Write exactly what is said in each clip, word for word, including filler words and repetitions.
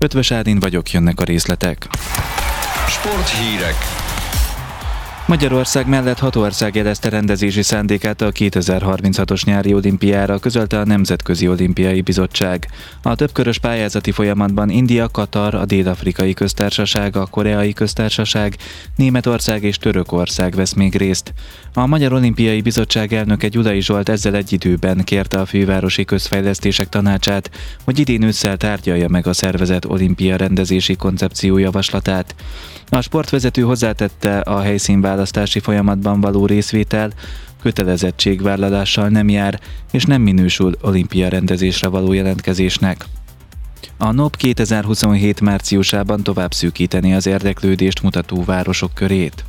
Ötvös Ádin vagyok, jönnek a részletek. Sporthírek. Magyarország mellett hat ország jelezte rendezési szándékát a kétezer-harminchatos nyári olimpiára, közölte a Nemzetközi Olimpiai Bizottság. A többkörös pályázati folyamatban India, Katar, a Dél-Afrikai Köztársaság, a Koreai Köztársaság, Németország és Törökország vesz még részt. A Magyar Olimpiai Bizottság elnöke Gyulai Zsolt ezzel egy időben kérte a Fővárosi Közfejlesztések Tanácsát, hogy idén ősszel tárgyalja meg a szervezet olimpia rendezési koncepció javaslatát. A sportvezető hozzátette, a helyszínválasztási folyamatban való részvétel kötelezettségvállalással nem jár, és nem minősül olimpia rendezésre való jelentkezésnek. A NOB kétezer-huszonhét márciusában tovább szűkíteni az érdeklődést mutató városok körét.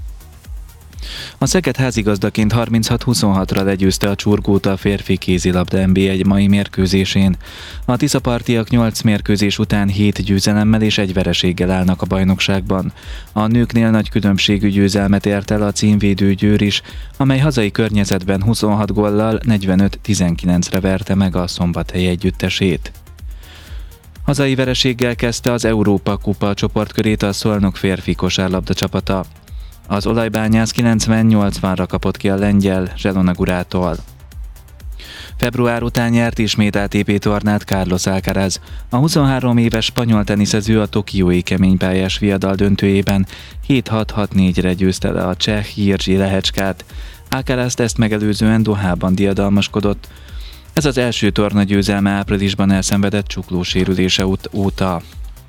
A Szeged házigazdaként harminchat huszonhatra legyőzte a Csurgót a férfi kézilabda en bé egy mai mérkőzésén. A tiszapartiak nyolc mérkőzés után hét győzelemmel és egy vereséggel állnak a bajnokságban. A nőknél nagy különbségű győzelmet ért el a címvédő Győr is, amely hazai környezetben huszonhat góllal negyvenöt tizenkilencre verte meg a Szombathely együttesét. Hazai vereséggel kezdte az Európa Kupa csoportkörét a Szolnok férfi kosárlabda csapata. Az Olajbányász kilencven-nyolcvanra kapott ki a lengyel Zselonagurától. Február után nyert ismét á té pé tornát Carlos Alcaraz. A huszonhárom éves spanyol teniszező a tokiói keménypályás viadal döntőjében hét hat hat négyre győzte le a cseh Jiří Lehečkát. Alcarazt ezt megelőzően Dohában diadalmaskodott. Ez az első torna győzelme áprilisban elszenvedett csuklósérülése óta.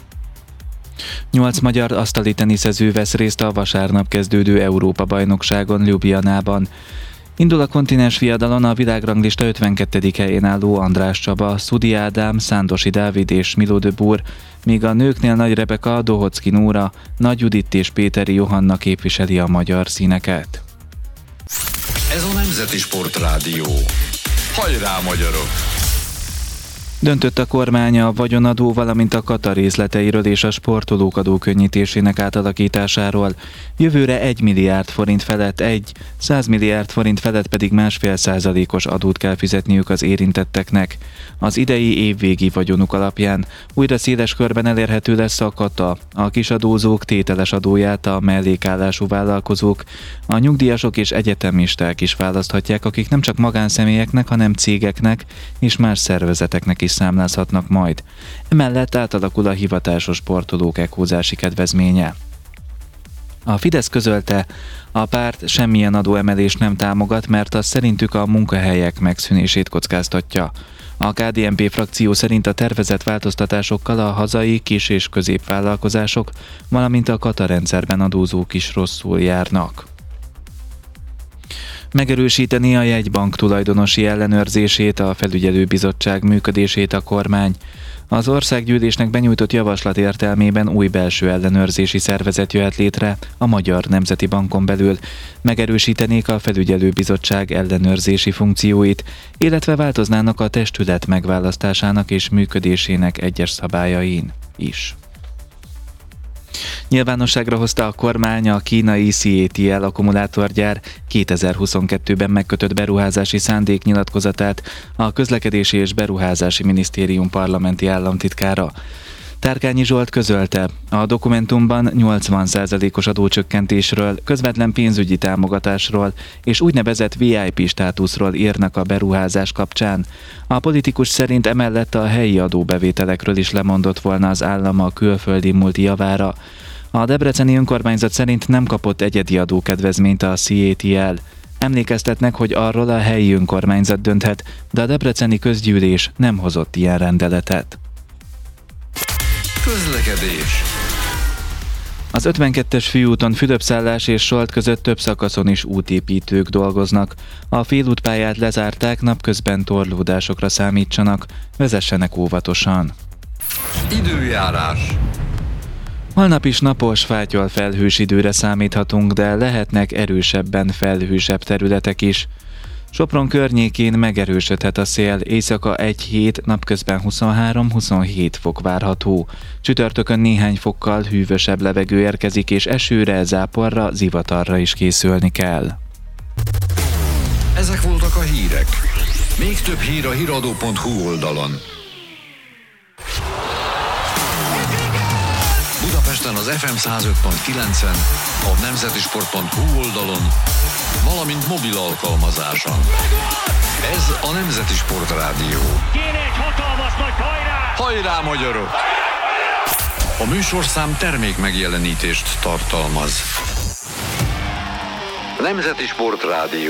Nyolc magyar asztali teniszező vesz részt a vasárnap kezdődő Európa-bajnokságon Ljubljanában. Indul a kontinens viadalon a világranglista ötvenkettedik helyén álló András Csaba, Szudi Ádám, Szándosi Dávid és Milo de Bur, míg a nőknél Nagy Rebeka, Dohocki Nóra, Nagy Judit és Péteri Johanna képviseli a magyar színeket. Ez a Nemzeti Sportrádió. Hajrá, magyarok! Döntött a kormány a vagyonadó, valamint a kata részleteiről és a sportolók adókönnyítésének átalakításáról. Jövőre egy milliárd forint felett egy, száz milliárd forint felett pedig másfél százalékos adót kell fizetniük az érintetteknek. Az idei évvégi vagyonuk alapján újra széles körben elérhető lesz a kata, a kisadózók tételes adóját a mellékállású vállalkozók, a nyugdíjasok és egyetemisták is választhatják, akik nem csak magánszemélyeknek, hanem cégeknek és más szervezeteknek is számlázhatnak majd. Emellett átalakul a hivatásos sportolók ekózási kedvezménye. A Fidesz közölte, a párt semmilyen adóemelést nem támogat, mert az szerintük a munkahelyek megszűnését kockáztatja. A ká dé en pé frakció szerint a tervezett változtatásokkal a hazai kis- és középvállalkozások, valamint a kata rendszerben adózók is rosszul járnak. Megerősíteni a jegybank tulajdonosi ellenőrzését, a felügyelőbizottság működését a kormány. Az országgyűlésnek benyújtott javaslat értelmében új belső ellenőrzési szervezet jöhet létre a Magyar Nemzeti Bankon belül. Megerősítenék a felügyelőbizottság ellenőrzési funkcióit, illetve változnának a testület megválasztásának és működésének egyes szabályain is. Nyilvánosságra hozta a kormány a kínai cé á té el akkumulátorgyár kétezer-huszonkettőben megkötött beruházási szándéknyilatkozatát, a Közlekedési és Beruházási Minisztérium parlamenti államtitkára. Tárkányi Zsolt közölte, a dokumentumban nyolcvan százalékos adócsökkentésről, közvetlen pénzügyi támogatásról és úgynevezett vé i pé státuszról írnak a beruházás kapcsán. A politikus szerint emellett a helyi adóbevételekről is lemondott volna az állam a külföldi multi javára. A debreceni önkormányzat szerint nem kapott egyedi adókedvezményt a cé á té el. Emlékeztetnek, hogy arról a helyi önkormányzat dönthet, de a debreceni közgyűlés nem hozott ilyen rendeletet. Közlekedés. Az ötvenkettes főúton Fülöpszállás és Solt között több szakaszon is útépítők dolgoznak. A félútpályát lezárták, napközben torlódásokra számítsanak, vezessenek óvatosan. Időjárás. Holnap is napos, fátyol felhős időre számíthatunk, de lehetnek erősebben felhősebb területek is. Sopron környékén megerősödhet a szél, éjszaka egy hét, napközben huszonhárom-huszonhét fok várható. Csütörtökön néhány fokkal hűvösebb levegő érkezik, és esőre, záporra, zivatarra is készülni kell. Ezek voltak a hírek. Még több hír a híradó pont hu oldalon. Budapesten az ef em száz öt pont kilencen, a nemzetisport pont hu oldalon, valamint mobil alkalmazáson. Ez a Nemzeti Sport Rádió. Kéne egy hatalmas nagy hajrá! Hajrá, magyarok! A műsorszám termék megjelenítést tartalmaz. Nemzeti Sport Rádió.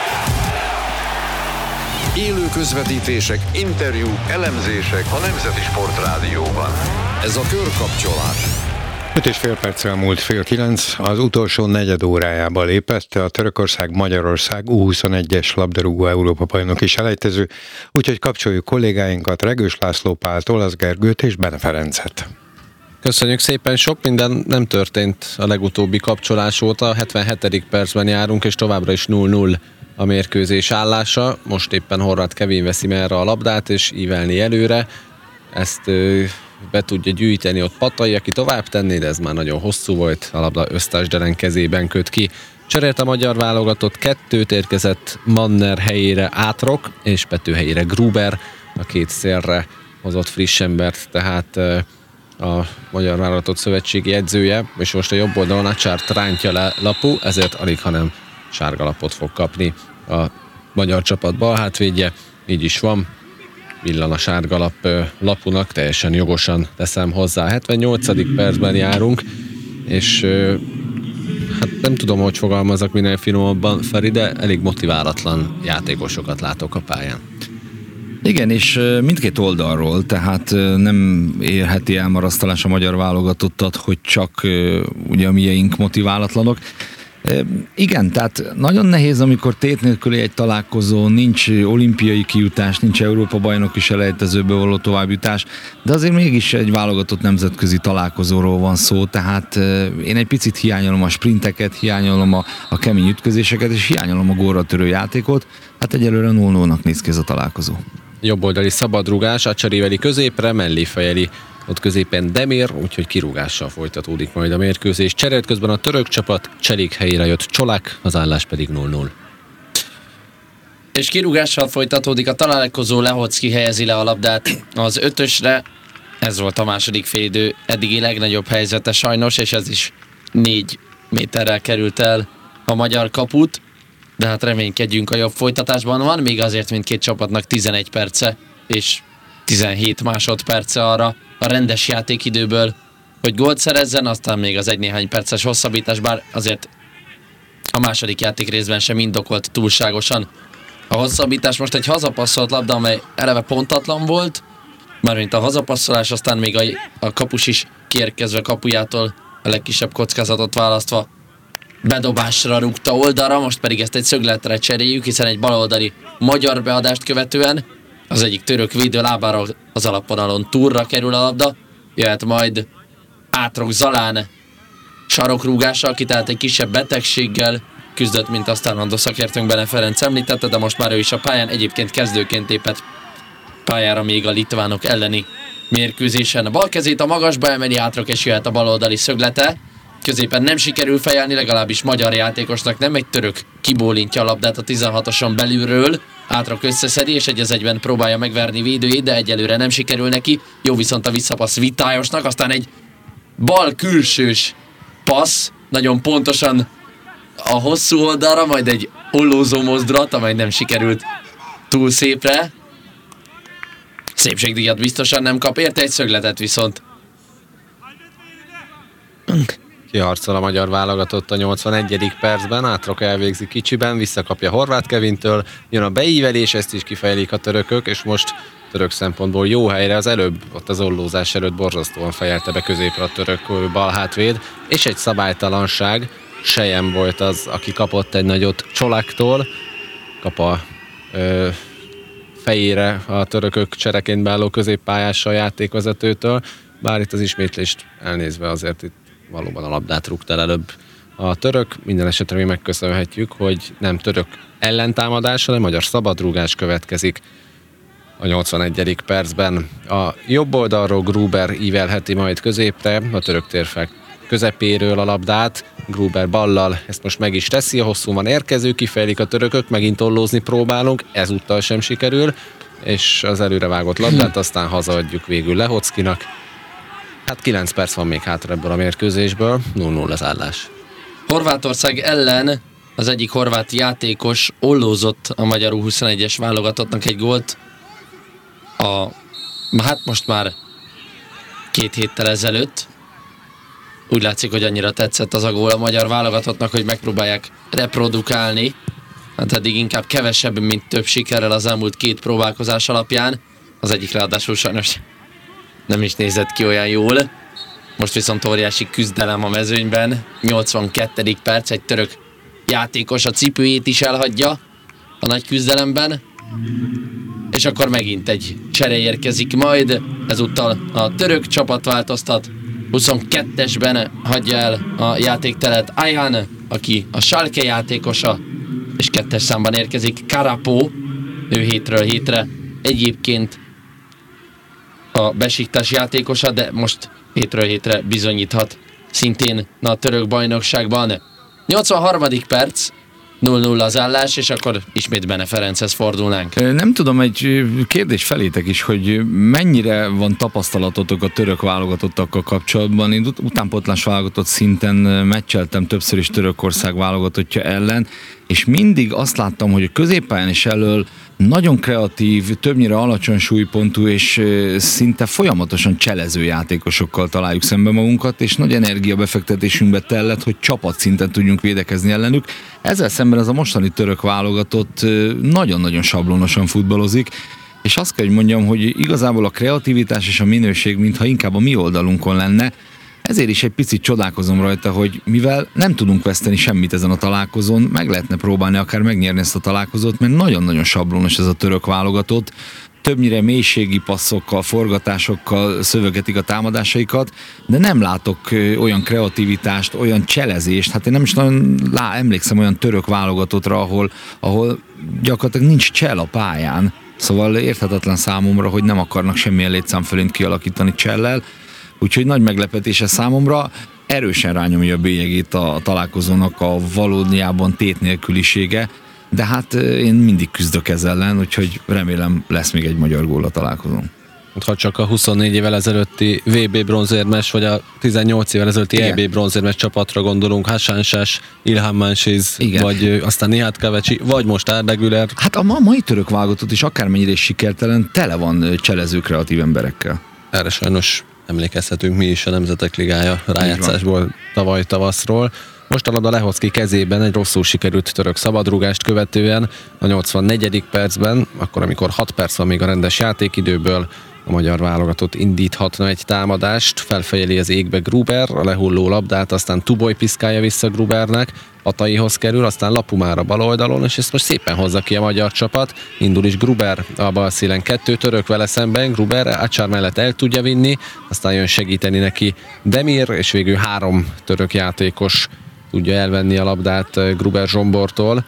Élő közvetítések, interjúk, elemzések a Nemzeti Sport Rádióban. Ez a körkapcsolás. öt és fél perccel múlt fél kilenc, az utolsó negyed órájába lépett a Törökország-Magyarország U huszonegyes labdarúgó Európa-bajnoki selejtező, úgyhogy kapcsoljuk kollégáinkat, Regős László Pál, Olasz Gergőt és Bene Ferencet. Köszönjük szépen, sok minden nem történt a legutóbbi kapcsolás óta, hetvenhetedik percben járunk, és továbbra is null null a mérkőzés állása. Most éppen Horváth Kevin veszi merre a labdát, és ívelni előre. Ezt ö, be tudja gyűjteni ott Patai, aki tovább tenné, de ez már nagyon hosszú volt, a labda Öztasderen kezében köt ki. Cserélt a magyar válogatott, kettőt érkezett Manner helyére Átrok, és Pető helyére Gruber, a két szélre hozott friss embert, tehát ö, a magyar válogatott szövetségi edzője, és most a jobb oldalon Acsárt rántja le Lapu, ezért alig, hanem sárga lapot fog kapni a magyar csapat balhátvédje, így is van, villan a sárga lap Lapunak, teljesen jogosan teszem hozzá. hetvennyolcadik percben járunk, és hát nem tudom, hogy fogalmazok minél finomabban, Feri, de elég motiválatlan játékosokat látok a pályán. Igen, és mindkét oldalról, tehát nem érheti elmarasztalás a magyar válogatottat, hogy csak ugye a mieink motiválatlanok. Igen, tehát nagyon nehéz, amikor tét nélküli egy találkozó, nincs olimpiai kijutás, nincs Európa-bajnoki selejtezőbe való továbbjutás, de azért mégis egy válogatott nemzetközi találkozóról van szó, tehát én egy picit hiányolom a sprinteket, hiányolom a, a kemény ütközéseket, és hiányolom a gólra törő játékot, hát egyelőre null nullnak néz ki ez a találkozó. Jobboldali szabadrugás, Acseriveli középre, mellé fejeli ott középen Demir, úgyhogy kirúgással folytatódik majd a mérkőzés. Cserélt közben a török csapat, Cselik helyére jött Csolák, az állás pedig null null. És kirúgással folytatódik a találkozó, Lehocki helyezi le a labdát az ötösre, ez volt a második félidő eddigi legnagyobb helyzete sajnos, és ez is négy méterrel került el a magyar kaput, de hát reménykedjünk a jobb folytatásban. Van még azért mindkét csapatnak tizenegy perce, és tizenhét másodperce arra a rendes játékidőből, hogy gólt szerezzen, aztán még az egy néhány perces hosszabbítás, bár azért a második játék részben sem indokolt túlságosan a hosszabbítás. Most egy hazapasszolt labda, amely eleve pontatlan volt, mármint a hazapasszolás, aztán még a, a kapus is kiérkezve kapujától a legkisebb kockázatot választva bedobásra rúgta oldalra, most pedig ezt egy szögletre cseréljük, hiszen egy baloldali magyar beadást követően az egyik török védő lábára az alapvonalon túlra kerül a labda, jöhet majd Átrok Zalán sarokrúgással, aki tehát egy kisebb betegséggel küzdött, mint azt állandó szakértőnk Bene Ferenc említette, de most már ő is a pályán, egyébként kezdőként lépett pályára még a litvánok elleni mérkőzésen. A bal kezét a magasba emeli Átrok, és jöhet a baloldali szöglete. Középen nem sikerül fejelni, legalábbis magyar játékosnak nem, egy török kibólintja a labdát a tizenhatoson belülről, Átrok összeszedi, és egy az egyben próbálja megverni védőjét, de egyelőre nem sikerül neki. Jó viszont a visszapassz Vitályosnak, aztán egy bal külsős passz, nagyon pontosan a hosszú oldalra, majd egy ollózó mozdulat, amely nem sikerült túl szépre. Szépségdíjat biztosan nem kap érte, egy szögletet viszont. Kiharcol a magyar válogatott a nyolcvanegyedik percben, Átrok elvégzi kicsiben, visszakapja Horváth Kevintől, jön a beívelés, ezt is kifejlik a törökök, és most török szempontból jó helyre, az előbb, ott az ollózás előtt borzasztóan fejelte be középre a török balhátvéd, és egy szabálytalanság, Sejem volt az, aki kapott egy nagyot Csolaktól, kap a ö, fejére a törökök csereként beálló középpályással játékvezetőtől, bár itt az ismétlést elnézve azért itt valóban a labdát rúgta el előbb a török. Minden esetre mi megköszönhetjük, hogy nem török ellentámadás, hanem magyar szabadrúgás következik a nyolcvanegyedik percben. A jobb oldalról Gruber ívelheti majd középre, a török térfel közepéről a labdát, Gruber ballal ezt most meg is teszi, a hosszúban érkező, kifejlik a törökök, megint tollózni próbálunk, ezúttal sem sikerül, és az előrevágott labdát aztán hazaadjuk végül Lehockinak. Hát kilenc perc van még hátra ebből a mérkőzésből, nulla nulla az állás. Horvátország ellen az egyik horvát játékos ollózott a magyar U huszonegyes válogatottnak egy gólt. A, hát most már két héttel ezelőtt. Úgy látszik, hogy annyira tetszett az a gól a magyar válogatottnak, hogy megpróbálják reprodukálni. Hát eddig inkább kevesebb, mint több sikerrel az elmúlt két próbálkozás alapján. Az egyik ráadásul sajnos nem is nézett ki olyan jól. Most viszont óriási küzdelem a mezőnyben. nyolcvankettedik perc, egy török játékos a cipőjét is elhagyja a nagy küzdelemben. És akkor megint egy csere érkezik majd. Ezúttal a török csapat változtat. huszonkettesben hagyja el a játékteret Ayhan, aki a Schalke játékosa, és kettes számban érkezik Karapó. Ő hétről hétre egyébként a Besiktas játékosa, de most hétről hétre bizonyíthat szintén a török bajnokságban. nyolcvanharmadik perc, nulla nulla az állás, és akkor ismét Bene Ferenchez fordulnánk. Nem tudom, egy kérdés felétek is, hogy mennyire van tapasztalatotok a török válogatottakkal kapcsolatban. Én utánpótlás válogatott szinten meccseltem többször is Törökország válogatottja ellen, és mindig azt láttam, hogy a középpályán is elől nagyon kreatív, többnyire alacsony súlypontú és szinte folyamatosan cselező játékosokkal találjuk szembe magunkat, és nagy energiabefektetésünkbe tellett, hogy csapatszinten tudjunk védekezni ellenük. Ezzel szemben ez a mostani török válogatott nagyon-nagyon sablonosan futballozik, és azt kell, hogy mondjam, hogy igazából a kreativitás és a minőség mintha inkább a mi oldalunkon lenne. Ezért is egy picit csodálkozom rajta, hogy mivel nem tudunk veszteni semmit ezen a találkozón, meg lehetne próbálni akár megnyerni ezt a találkozót, mert nagyon-nagyon sablonos ez a török válogatott. Többnyire mélységi passzokkal, forgatásokkal szövegetik a támadásaikat, de nem látok olyan kreativitást, olyan cselezést. Hát én nem is nagyon lá, emlékszem olyan török válogatottra, ahol, ahol gyakorlatilag nincs csel a pályán. Szóval érthetetlen számomra, hogy nem akarnak semmilyen létszámfölényt kialakítani csellel. Úgyhogy nagy meglepetése számomra, erősen rányomja a bélyegét a találkozónak a valójában tét nélkülisége, de hát én mindig küzdök ezzel ellen, úgyhogy remélem lesz még egy magyar gól a találkozón. Ha csak a huszonnégy évvel ezelőtti vé bé bronzérmes, vagy a tizennyolc évvel ezelőtti igen. é bé bronzérmes csapatra gondolunk, Hasan Şaş, İlhan Mansiz, vagy aztán Nihat Kavecsi, vagy most Arda Güler. Hát a ma, mai török válogatott is akármennyire is sikertelen, tele van cselező kreatív emberekkel. Erre sajnos emlékezhetünk mi is a Nemzetek Ligája rájátszásból tavaly tavaszról. Most a labda Lehocki kezében egy rosszul sikerült török szabadrúgást követően a nyolcvannegyedik percben, akkor amikor hat perc van még a rendes játékidőből, a magyar válogatott indíthatna egy támadást, felfejeli az égbe Gruber, a lehulló labdát, aztán Tuboly piszkálja vissza Grubernek, Ataihoz kerül, aztán Lapumára bal oldalon, és ezt most szépen hozza ki a magyar csapat. Indul is Gruber a bal szélen, kettő török vele szemben, Gruber Ácsár mellett el tudja vinni, aztán jön segíteni neki Demir, és végül három török játékos tudja elvenni a labdát Gruber Zsombortól.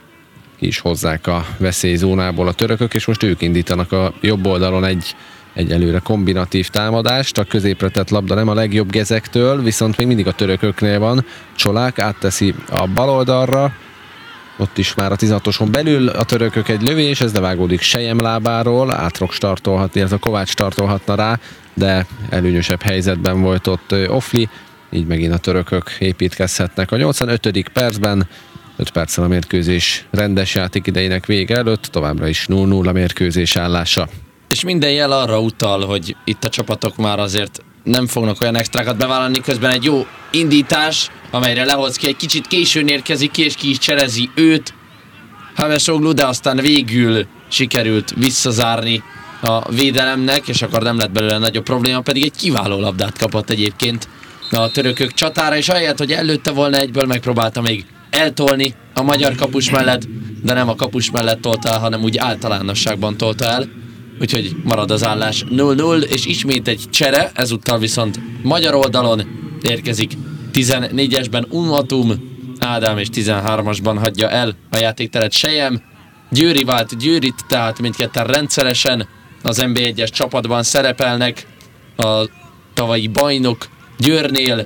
Ki is hozzák a veszélyzónából a törökök, és most ők indítanak a jobb oldalon egy egyelőre kombinatív támadást. A középre tett labda nem a legjobb gezektől, viszont még mindig a törököknél van. Csolák átteszi a bal oldalra, ott is már a tizenhatoson belül a törökök egy lövés, ez levágódik Sejem lábáról, Átrok startolhat, illetve Kovács startolhatna rá, de előnyösebb helyzetben volt ott Ofli, így megint a törökök építkezhetnek. A nyolcvanötödik percben, öt perccel a mérkőzés rendes játék idejének vége előtt, továbbra is nulla nulla mérkőzés állása. És minden jel arra utal, hogy itt a csapatok már azért nem fognak olyan extrákat bevállalni, közben egy jó indítás, amelyre Lehocki egy kicsit későn érkezik ki, és ki is cselezi őt, Hamesoglu, de aztán végül sikerült visszazárni a védelemnek, és akkor nem lett belőle nagyobb probléma, pedig egy kiváló labdát kapott egyébként a törökök csatára, és ahelyett, hogy előtte volna egyből, megpróbálta még eltolni a magyar kapus mellett, de nem a kapus mellett tolta el, hanem úgy általánosságban tolta el. Úgyhogy marad az állás nulla nulla, és ismét egy csere, ezúttal viszont magyar oldalon érkezik tizennégyesben Unmatum Ádám, és tizenhármasban hagyja el a játékteret Sejem. Győri vált Győrit, tehát mindketten rendszeresen az en bé egyes csapatban szerepelnek a tavalyi bajnok Győrnél,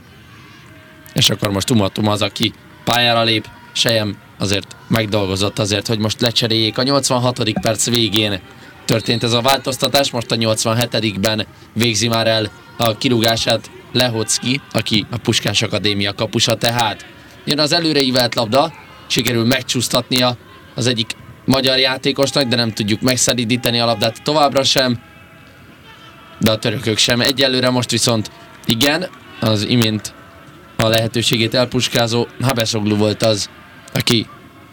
és akkor most Unmatum az, aki pályára lép. Sejem azért megdolgozott azért, hogy most lecseréljék. A nyolcvanhatodik perc végén történt ez a változtatás, most a nyolcvanhetedikben végzi már el a kirúgását Lehocki, aki a Puskás Akadémia kapusa, tehát jön az előreívelt labda, sikerül megcsúsztatnia az egyik magyar játékosnak, de nem tudjuk megszelídíteni a labdát továbbra sem, de a törökök sem egyelőre, most viszont igen, az imént a lehetőségét elpuskázó Habesoglu volt az, aki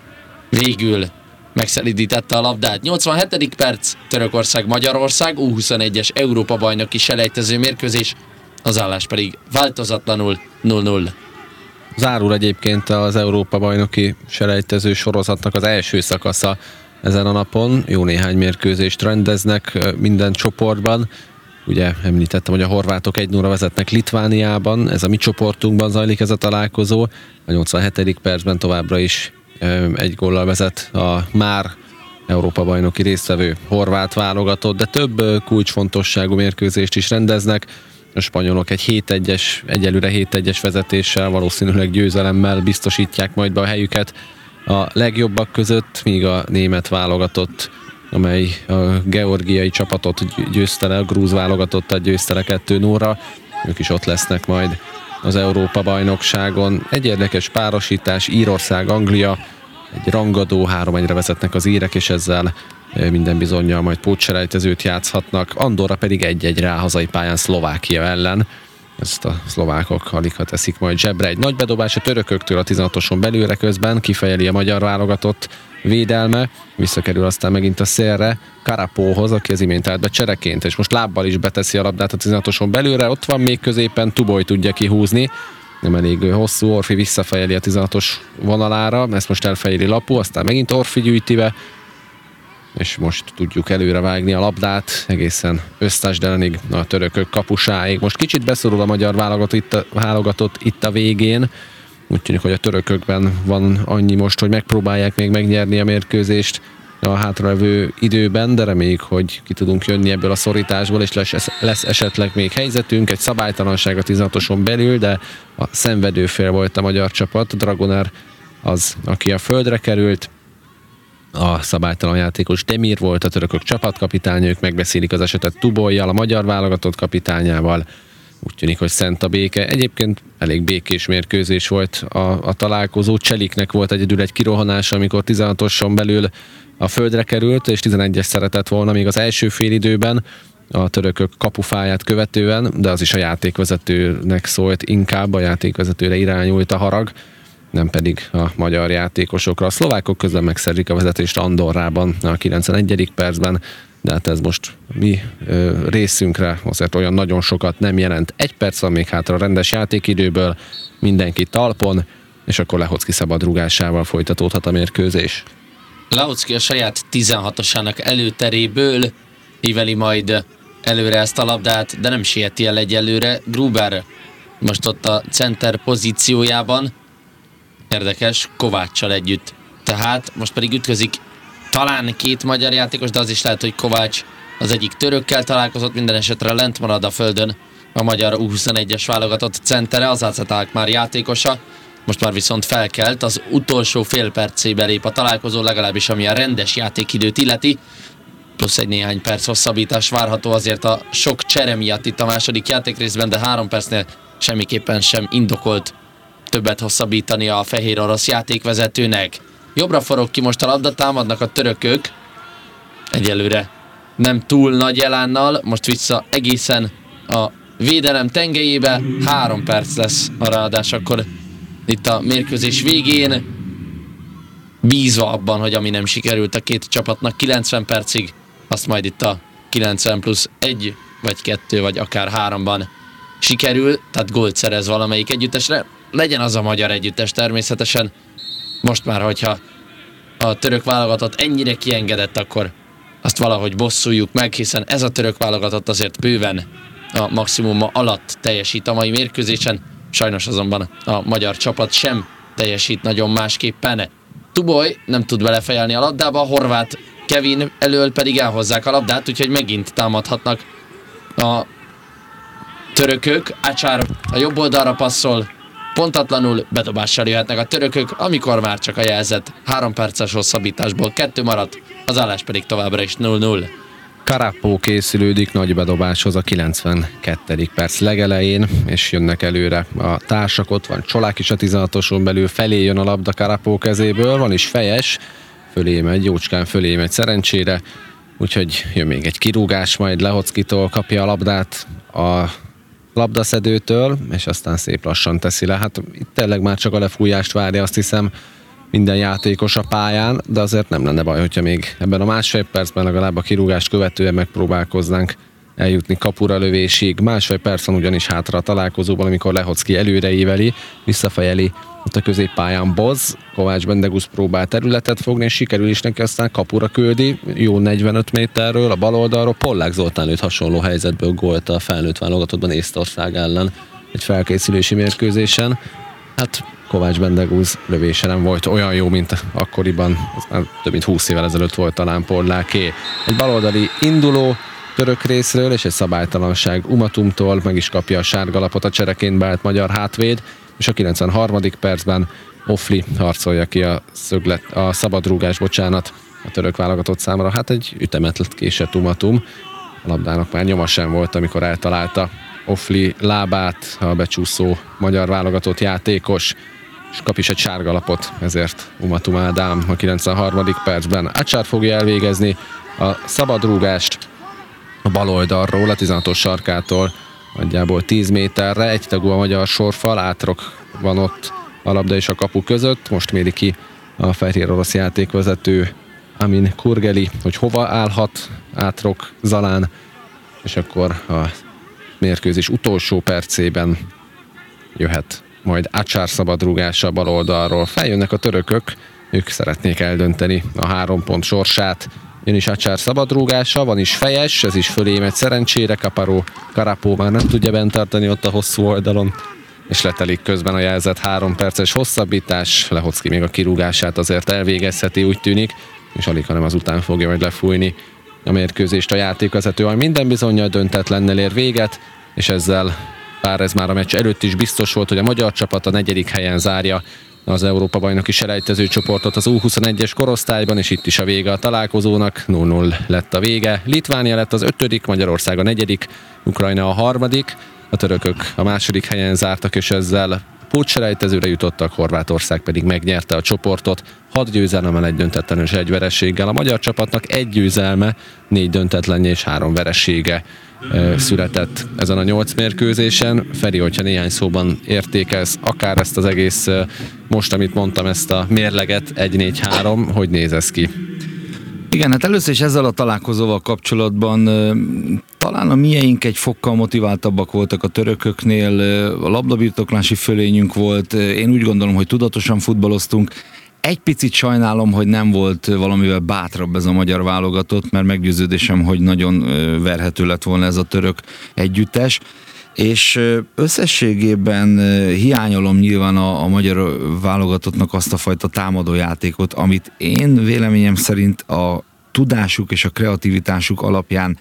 végül megszelídítette a labdát. nyolcvanhetedik perc, Törökország-Magyarország, U huszonegyes Európa-bajnoki selejtező mérkőzés, az állás pedig változatlanul nulla nulla. Zárul egyébként az Európa-bajnoki selejtező sorozatnak az első szakasza ezen a napon. Jó néhány mérkőzést rendeznek minden csoportban. Ugye említettem, hogy a horvátok egy nulla vezetnek Litvániában, ez a mi csoportunkban zajlik ez a találkozó. A nyolcvanhetedik percben továbbra is egy góllal vezet a már Európa-bajnoki résztvevő horvát válogatott, de több kulcsfontosságú mérkőzést is rendeznek. A spanyolok egy hét egyes, egyelőre hét egyes vezetéssel, valószínűleg győzelemmel biztosítják majd be a helyüket a legjobbak között, míg a német válogatott, amely a georgiai csapatot győzte le, a grúz válogatottat győzte le kettő nulla, ők is ott lesznek majd az Európa-bajnokságon. Egy érdekes párosítás, Írország-Anglia, egy rangadó, három egyre vezetnek az írek, és ezzel minden bizonnyal majd pótselejtezőt játszhatnak. Andorra pedig egy egyre áll hazai pályán Szlovákia ellen. Ezt a szlovákok aligha teszik majd zsebre. Egy nagy bedobás a törököktől a tizenhatoson belőle, közben kifejeli a magyar válogatott védelme, visszakerül aztán megint a szélre Karapóhoz, aki az imént állt be csereként, és most lábbal is beteszi a labdát a tizenhatoson belőle, ott van még középen, Tuboly tudja kihúzni, nem elég hosszú, Orfi visszafejeli a tizenhatos vonalára, ezt most elfejeli Lapó, aztán megint Orfi gyűjti be, és most tudjuk előre vágni a labdát, egészen Ösztásdelenig a törökök kapusáig. Most kicsit beszorul a magyar válogatott itt a, válogatott itt a végén, úgy tűnik, hogy a törökökben van annyi most, hogy megpróbálják még megnyerni a mérkőzést a hátralévő időben, de reméljük, hogy ki tudunk jönni ebből a szorításból, és lesz, lesz esetleg még helyzetünk, egy szabálytalanság a tizenhatoson belül, de a szenvedőfél volt a magyar csapat, Dragoner az, aki a földre került, a szabálytalan játékos Demir volt a törökök csapatkapitánya, ők megbeszélik az esetet Tubolyjal, a magyar válogatott kapitányával. Úgy tűnik, hogy szent a béke. Egyébként elég békés mérkőzés volt a, a találkozó. Cseliknek volt egyedül egy kirohanása, amikor tizenhatoson belül a földre került, és tizenegyes szeretett volna még az első félidőben a törökök kapufáját követően, de az is a játékvezetőnek szólt, inkább a játékvezetőre irányult a harag, nem pedig a magyar játékosokra. A szlovákok közben megszerzik a vezetést Andorrában a kilencvenegyedik percben, de hát ez most mi ö, részünkre azért olyan nagyon sokat nem jelent. Egy perc van még hátra a rendes játékidőből, mindenki talpon, és akkor Lehocki szabadrugásával folytatódhat a mérkőzés. Lehocki a saját tizenhatosának előteréből íveli majd előre ezt a labdát, de nem sieti el egyelőre. Gruber most ott a center pozíciójában, érdekes, Kováccsal együtt. Tehát most pedig ütközik talán két magyar játékos, de az is lehet, hogy Kovács az egyik törökkel találkozott, minden esetre lent marad a földön a magyar U huszonegyes válogatott centere, az Aceták már játékosa, most már viszont felkelt, az utolsó fél percébe lép a találkozó, legalábbis ami a rendes játékidőt illeti, plusz egy néhány perc hosszabbítás várható azért a sok csere miatt itt a második játékrészben, de három percnél semmiképpen sem indokolt többet hosszabbítani a fehér orosz játékvezetőnek. Jobbra forog ki most a labda, támadnak a törökök. Egyelőre nem túl nagy elánnal, most vissza egészen a védelem tengelyébe. Három perc lesz a ráadás akkor itt a mérkőzés végén. Bízva abban, hogy ami nem sikerült a két csapatnak kilencven percig, azt majd itt a kilencven plusz egy, vagy kettő, vagy akár háromban sikerül, tehát gólt szerez valamelyik együttesre. Legyen az a magyar együttes természetesen. Most már, hogyha a török válogatott ennyire kiengedett, akkor azt valahogy bosszuljuk meg, hiszen ez a török válogatott azért bőven a maximuma alatt teljesít a mai mérkőzésen. Sajnos azonban a magyar csapat sem teljesít nagyon másképpen. Tuboly nem tud belefejelni a labdába, a horvát Kevin elől pedig elhozzák a labdát, úgyhogy megint támadhatnak a törökök. Ácsár a jobb oldalra passzol, pontatlanul bedobással jöhetnek a törökök, amikor már csak a jelzett három perces hosszabbításból kettő maradt, az állás pedig továbbra is nulla nulla. Carapó készülődik nagy bedobáshoz a kilencvenkettedik perc legelején, és jönnek előre a társak, ott van Csolák is a tizenhatoson belül, felé jön a labda Carapó kezéből, van is fejes, fölé megy, jócskán fölé megy szerencsére, úgyhogy jön még egy kirúgás, majd Lehockitól kapja a labdát a labdaszedőtől, és aztán szép lassan teszi le. Hát itt tényleg már csak a lefújást várja, azt hiszem, minden játékos a pályán, de azért nem lenne baj, hogyha még ebben a másfél percben legalább a kirúgást követően megpróbálkoznánk eljutni kapura lövésig. Másfél perc van ugyanis hátra a találkozóban, amikor Lehocki előre éveli, visszafejeli ott a középpályán Boz, Kovács Bendegusz próbál területet fogni, és sikerül is neki, aztán kapura küldi, jó negyvenöt méterről, a bal oldalról. Pollák Zoltán lőtt hasonló helyzetből gólt a felnőtt válogatottban Észtország ellen egy felkészülési mérkőzésen. Hát Kovács Bendegusz lövése nem volt olyan jó, mint akkoriban, az már több mint húsz évvel ezelőtt volt talán Polláké. Egy baloldali induló török részről, és egy szabálytalanság Umatumtól, meg is kapja a sárgalapot a csereként beállt magyar hátvéd, és a kilencvenharmadik percben Ofli harcolja ki a, szöglet, a szabadrúgás, bocsánat, a török válogatott számára. Hát egy ütemet késett Umatum, a labdának már nyoma sem volt, amikor eltalálta Ofli lábát a becsúszó magyar válogatott játékos, és kap is egy sárgalapot, ezért Umatum Ádám a kilencvenharmadik percben. Acsár fogja elvégezni a szabadrúgást a bal oldalról, a tizenhatos sarkától nagyjából tíz méterre, egytagú a magyar sorfal, átrok van ott a labda és a kapu között, most méri ki a fehér orosz játékvezető Amin Kurgeli, hogy hova állhat átrok Zalán, és akkor a mérkőzés utolsó percében jöhet majd Acsár szabadrúgása bal oldalról. Feljönnek a törökök, ők szeretnék eldönteni a három pont sorsát. Jön is Acsár szabadrúgása, van is fejes, ez is fölé megy szerencsére, Caparó, Carapó már nem tudja bent tartani ott a hosszú oldalon, és letelik közben a jelzett három perces hosszabbítás. Lehocki még a kirúgását azért elvégezheti, úgy tűnik, és alig, hanem azután fogja majd lefújni a mérkőzést a játékvezető, ami minden bizonnyal döntetlennel ér véget, és ezzel, bár ez már a meccs előtt is biztos volt, hogy a magyar csapat a negyedik helyen zárja az Európa-bajnoki selejtező csoportot az U huszonegyes korosztályban, és itt is a vége a találkozónak, nulla nulla lett a vége. Litvánia lett az ötödik, Magyarország a negyedik, Ukrajna a harmadik, a törökök a második helyen zártak, és ezzel pótselejtezőre jutottak, Horvátország pedig megnyerte a csoportot, hat győzelemmel, egy döntetlenül és egy vereséggel. A magyar csapatnak egy győzelme, négy döntetlenje és három veresége e, született ezen a nyolc mérkőzésen. Feri, hogyha néhány szóban értékelsz akár ezt az egész, e, most amit mondtam, ezt a mérleget, egy négy három, hogy néz ez ki? Igen, hát először is ezzel a találkozóval kapcsolatban talán a mieink egy fokkal motiváltabbak voltak a törököknél, a labdabirtoklási fölényünk volt, én úgy gondolom, hogy tudatosan futballoztunk. Egy picit sajnálom, hogy nem volt valamivel bátrabb ez a magyar válogatott, mert meggyőződésem, hogy nagyon verhető lett volna ez a török együttes. És összességében hiányolom nyilván a, a magyar válogatottnak azt a fajta támadójátékot, amit én véleményem szerint a tudásuk és a kreativitásuk alapján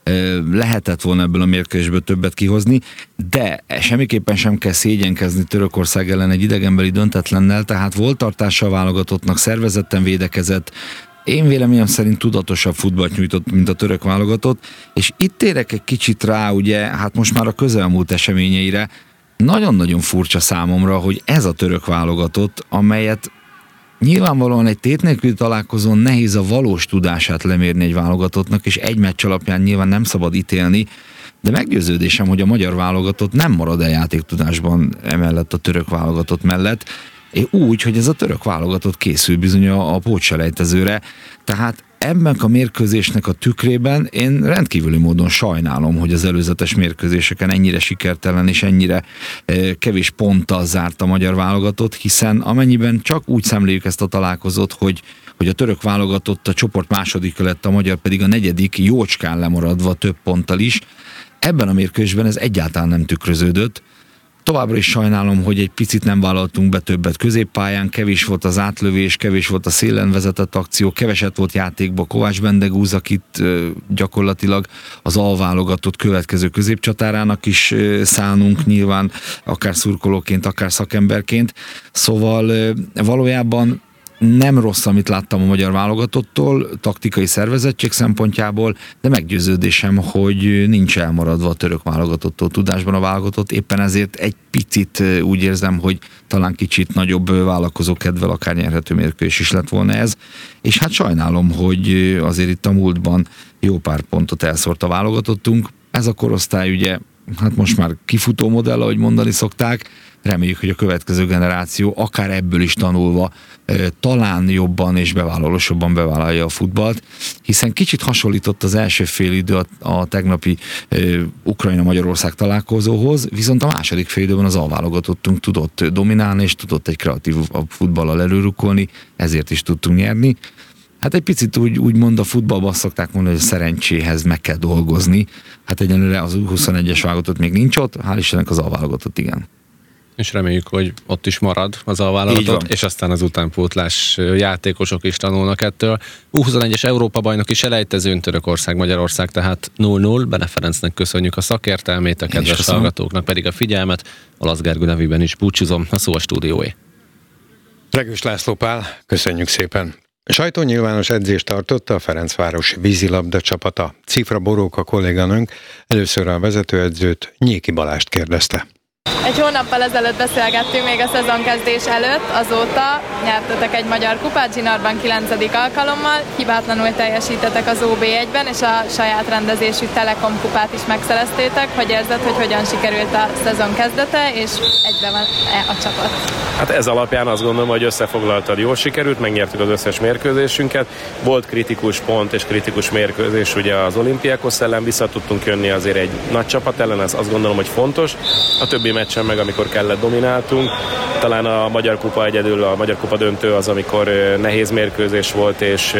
lehetett volna ebből a mérkőzésből többet kihozni, de semmiképpen sem kell szégyenkezni Törökország ellen egy idegenbeli döntetlennel, tehát volt tartása a válogatottnak, szervezetten védekezett, én véleményem szerint tudatosabb futballt nyújtott, mint a török válogatott, és itt térek egy kicsit rá, ugye, hát most már a közelmúlt eseményeire, nagyon-nagyon furcsa számomra, hogy ez a török válogatott, amelyet nyilvánvalóan egy tét nélküli találkozón nehéz a valós tudását lemérni egy válogatottnak, és egy meccs alapján nyilván nem szabad ítélni, de meggyőződésem, hogy a magyar válogatott nem marad el játéktudásban emellett a török válogatott mellett, úgy, hogy ez a török válogatott készül bizony a, a pótselejtezőre, tehát ebben a mérkőzésnek a tükrében én rendkívüli módon sajnálom, hogy az előzetes mérkőzéseken ennyire sikertelen és ennyire e, kevés ponttal zárt a magyar válogatott, hiszen amennyiben csak úgy szemléljük ezt a találkozót, hogy, hogy a török válogatott a csoport második lett, a magyar pedig a negyedik, jócskán lemaradva több ponttal is, ebben a mérkőzésben ez egyáltalán nem tükröződött. Továbbra is sajnálom, hogy egy picit nem vállaltunk be többet középpályán, kevés volt az átlövés, kevés volt a szélen vezetett akció, keveset volt játékba Kovács Bendegúz, akit gyakorlatilag az alválogatott következő középcsatárának is szánunk nyilván, akár szurkolóként, akár szakemberként. Szóval valójában nem rossz, amit láttam a magyar válogatottól, taktikai szervezettség szempontjából, de meggyőződésem, hogy nincs elmaradva a török válogatottól tudásban a válogatott, éppen ezért egy picit úgy érzem, hogy talán kicsit nagyobb vállalkozó kedvel akár nyerhető mérkőzés is lett volna ez, és hát sajnálom, hogy azért itt a múltban jó pár pontot elszórt a válogatottunk. Ez a korosztály ugye, hát most már kifutó modell, ahogy mondani szokták, reméljük, hogy a következő generáció akár ebből is tanulva talán jobban és bevállalósabban bevállalja a futballt, hiszen kicsit hasonlított az első fél idő a, a tegnapi Ukrajna-Magyarország találkozóhoz, viszont a második fél időben az alválogatottunk tudott dominálni, és tudott egy kreatív futballal előrukkolni, ezért is tudtunk nyerni. Hát egy picit úgy, úgy mond a futballban azt szokták mondani, hogy a szerencséhez meg kell dolgozni. Hát egyenlőre az U huszonegyes válogatott még nincs ott, hál' Istennek az alválogatott igen. És reméljük, hogy ott is marad az alválogatott, és aztán az utánpótlás játékosok is tanulnak ettől. U huszonegyes Európa-bajnoki selejtezőn Törökország, Magyarország tehát null null. Bene Ferencnek köszönjük a szakértelmét, a kedves hallgatóknak pedig a figyelmet. Olasz Gergő nevében is búcsúzom, a szó a stúdióé. Regős László Pál, köszönjük szépen. Sajtónyilvános edzést tartotta a Ferencváros vízilabda csapata. Cifra Boróka kolléganőnk először a vezetőedzőt, Nyéki Balást kérdezte. Egy hónappal ezelőtt beszélgettünk még a szezonkezdés előtt, azóta nyertetek egy magyar kupát, zsinórban kilencedik alkalommal, hibátlanul teljesítetek az ó bé egyben, és a saját rendezésű Telekom kupát is megszereztétek. Hogy érzed, hogy hogyan sikerült a szezon kezdete, és egyben van-e a csapat? Hát ez alapján azt gondolom, hogy összefoglaltad, jól sikerült, megnyertük az összes mérkőzésünket. Volt kritikus pont és kritikus mérkőzés, ugye az Olympiakos ellen vissza tudtunk jönni azért egy nagy csapat ellen, ez azt gondolom, hogy fontos. A többi meccsen meg, amikor kellett, domináltunk. Talán a Magyar Kupa egyedül, a Magyar Kupa döntő az, amikor nehéz mérkőzés volt, és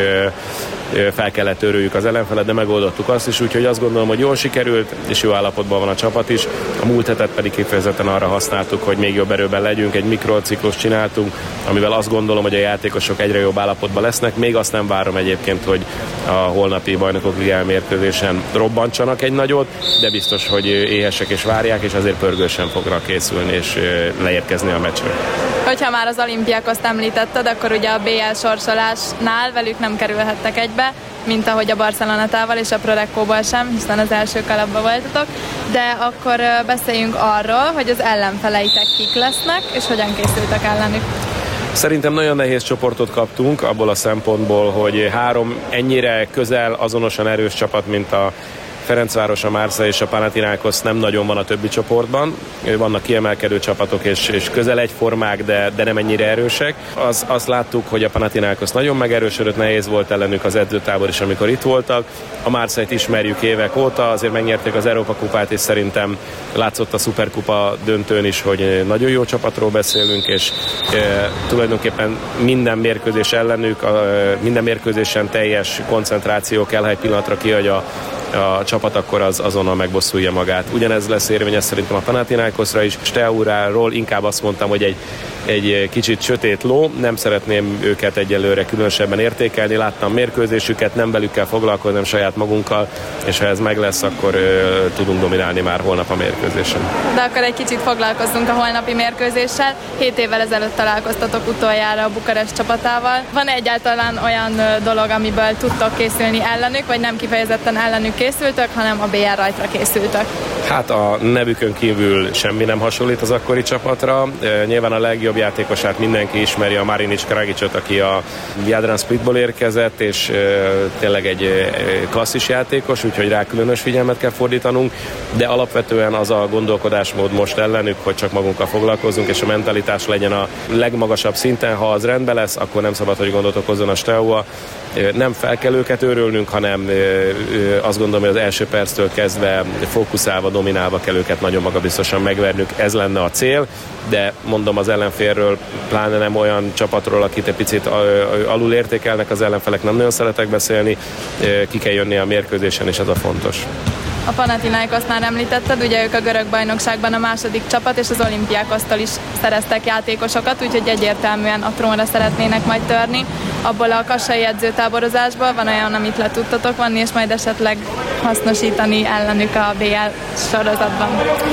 fel kellett törőjük az ellenfelet, de megoldottuk azt is, úgyhogy azt gondolom, hogy jól sikerült, és jó állapotban van a csapat is. A múlt hetet pedig kifejezetten arra használtuk, hogy még jobb erőben legyünk, egy mikrociklus csináltunk, amivel azt gondolom, hogy a játékosok egyre jobb állapotban lesznek. Még azt nem várom egyébként, hogy a holnapi Bajnokok Ligája mérkőzésen robbantsanak egy nagyot, de biztos, hogy éhesek és várják, és azért pörgősen fognak készülni és leérkezni a meccsre. Hogyha már az Olympiakoszt említetted, akkor ugye a bé el sorsolásnál velük nem kerülhettek egybe, mint ahogy a Barcelonátával és a Prodeccóból sem, hiszen az első kalapba voltatok, de akkor beszéljünk arról, hogy az ellenfeleitek kik lesznek, és hogyan készültek ellenük. Szerintem nagyon nehéz csoportot kaptunk, abból a szempontból, hogy három ennyire közel, azonosan erős csapat, mint a Ferencváros, a Marseille és a Panathinaikos nem nagyon van a többi csoportban. Vannak kiemelkedő csapatok és, és közel egyformák, de, de nem ennyire erősek. Az, azt láttuk, hogy a Panathinaikos nagyon megerősödött, nehéz volt ellenük az edzőtábor is, amikor itt voltak. A Marseille-t ismerjük évek óta, azért megnyerték az Európa kupát, és szerintem látszott a Szuperkupa döntőn is, hogy nagyon jó csapatról beszélünk, és e, tulajdonképpen minden mérkőzés ellenük, a, minden mérkőzésen teljes koncentráció kell, ha egy pillanatra kiadja a csapat, akkor az azonnal megbosszulja magát. Ugyanez lesz érvényes szerintem a Panathinaikosra is. Steauráról inkább azt mondtam, hogy egy, egy kicsit sötét ló, nem szeretném őket egyelőre különösebben értékelni, láttam mérkőzésüket, nem velük kell foglalkozni, nem saját magunkkal, és ha ez meg lesz, akkor ö, tudunk dominálni már holnap a mérkőzésen. De akkor egy kicsit foglalkozzunk a holnapi mérkőzéssel. Hét évvel ezelőtt találkoztatok utoljára a Bukarest csapatával. Van egyáltalán olyan dolog, amiből tudtok készülni ellenük, vagy nem kifejezetten ellenük készültök, hanem a bé el rajtra készültek? Hát a nevükön kívül semmi nem hasonlít az akkori csapatra. E, nyilván a legjobb játékosát mindenki ismeri, a Marinic Kragicot, aki a Jadran Splitból érkezett, és e, tényleg egy e, klasszis játékos, úgyhogy rá különös figyelmet kell fordítanunk, de alapvetően az a gondolkodásmód most ellenük, hogy csak magunkkal foglalkozunk, és a mentalitás legyen a legmagasabb szinten. Ha az rendben lesz, akkor nem szabad, hogy gondot okozzon a Steaua. Nem fel kell őket őrölnünk, hanem azt gondolom, hogy az első perctől kezdve fókuszálva, dominálva kell őket nagyon magabiztosan megvernünk. Ez lenne a cél, de mondom, az ellenfélről, pláne nem olyan csapatról, akit egy picit alul értékelnek az ellenfelek, nem nagyon szeretek beszélni, ki kell jönni a mérkőzésen, és ez a fontos. A Panathinaikoszt már említetted, ugye ők a görög bajnokságban a második csapat, és az Olympiakosztól is szereztek játékosokat, úgyhogy egyértelműen a trónra szeretnének majd törni. Abból a kassai edzőtáborozásból van olyan, amit le tudtatok vanni, és majd esetleg hasznosítani ellenük a bé el sorozatban?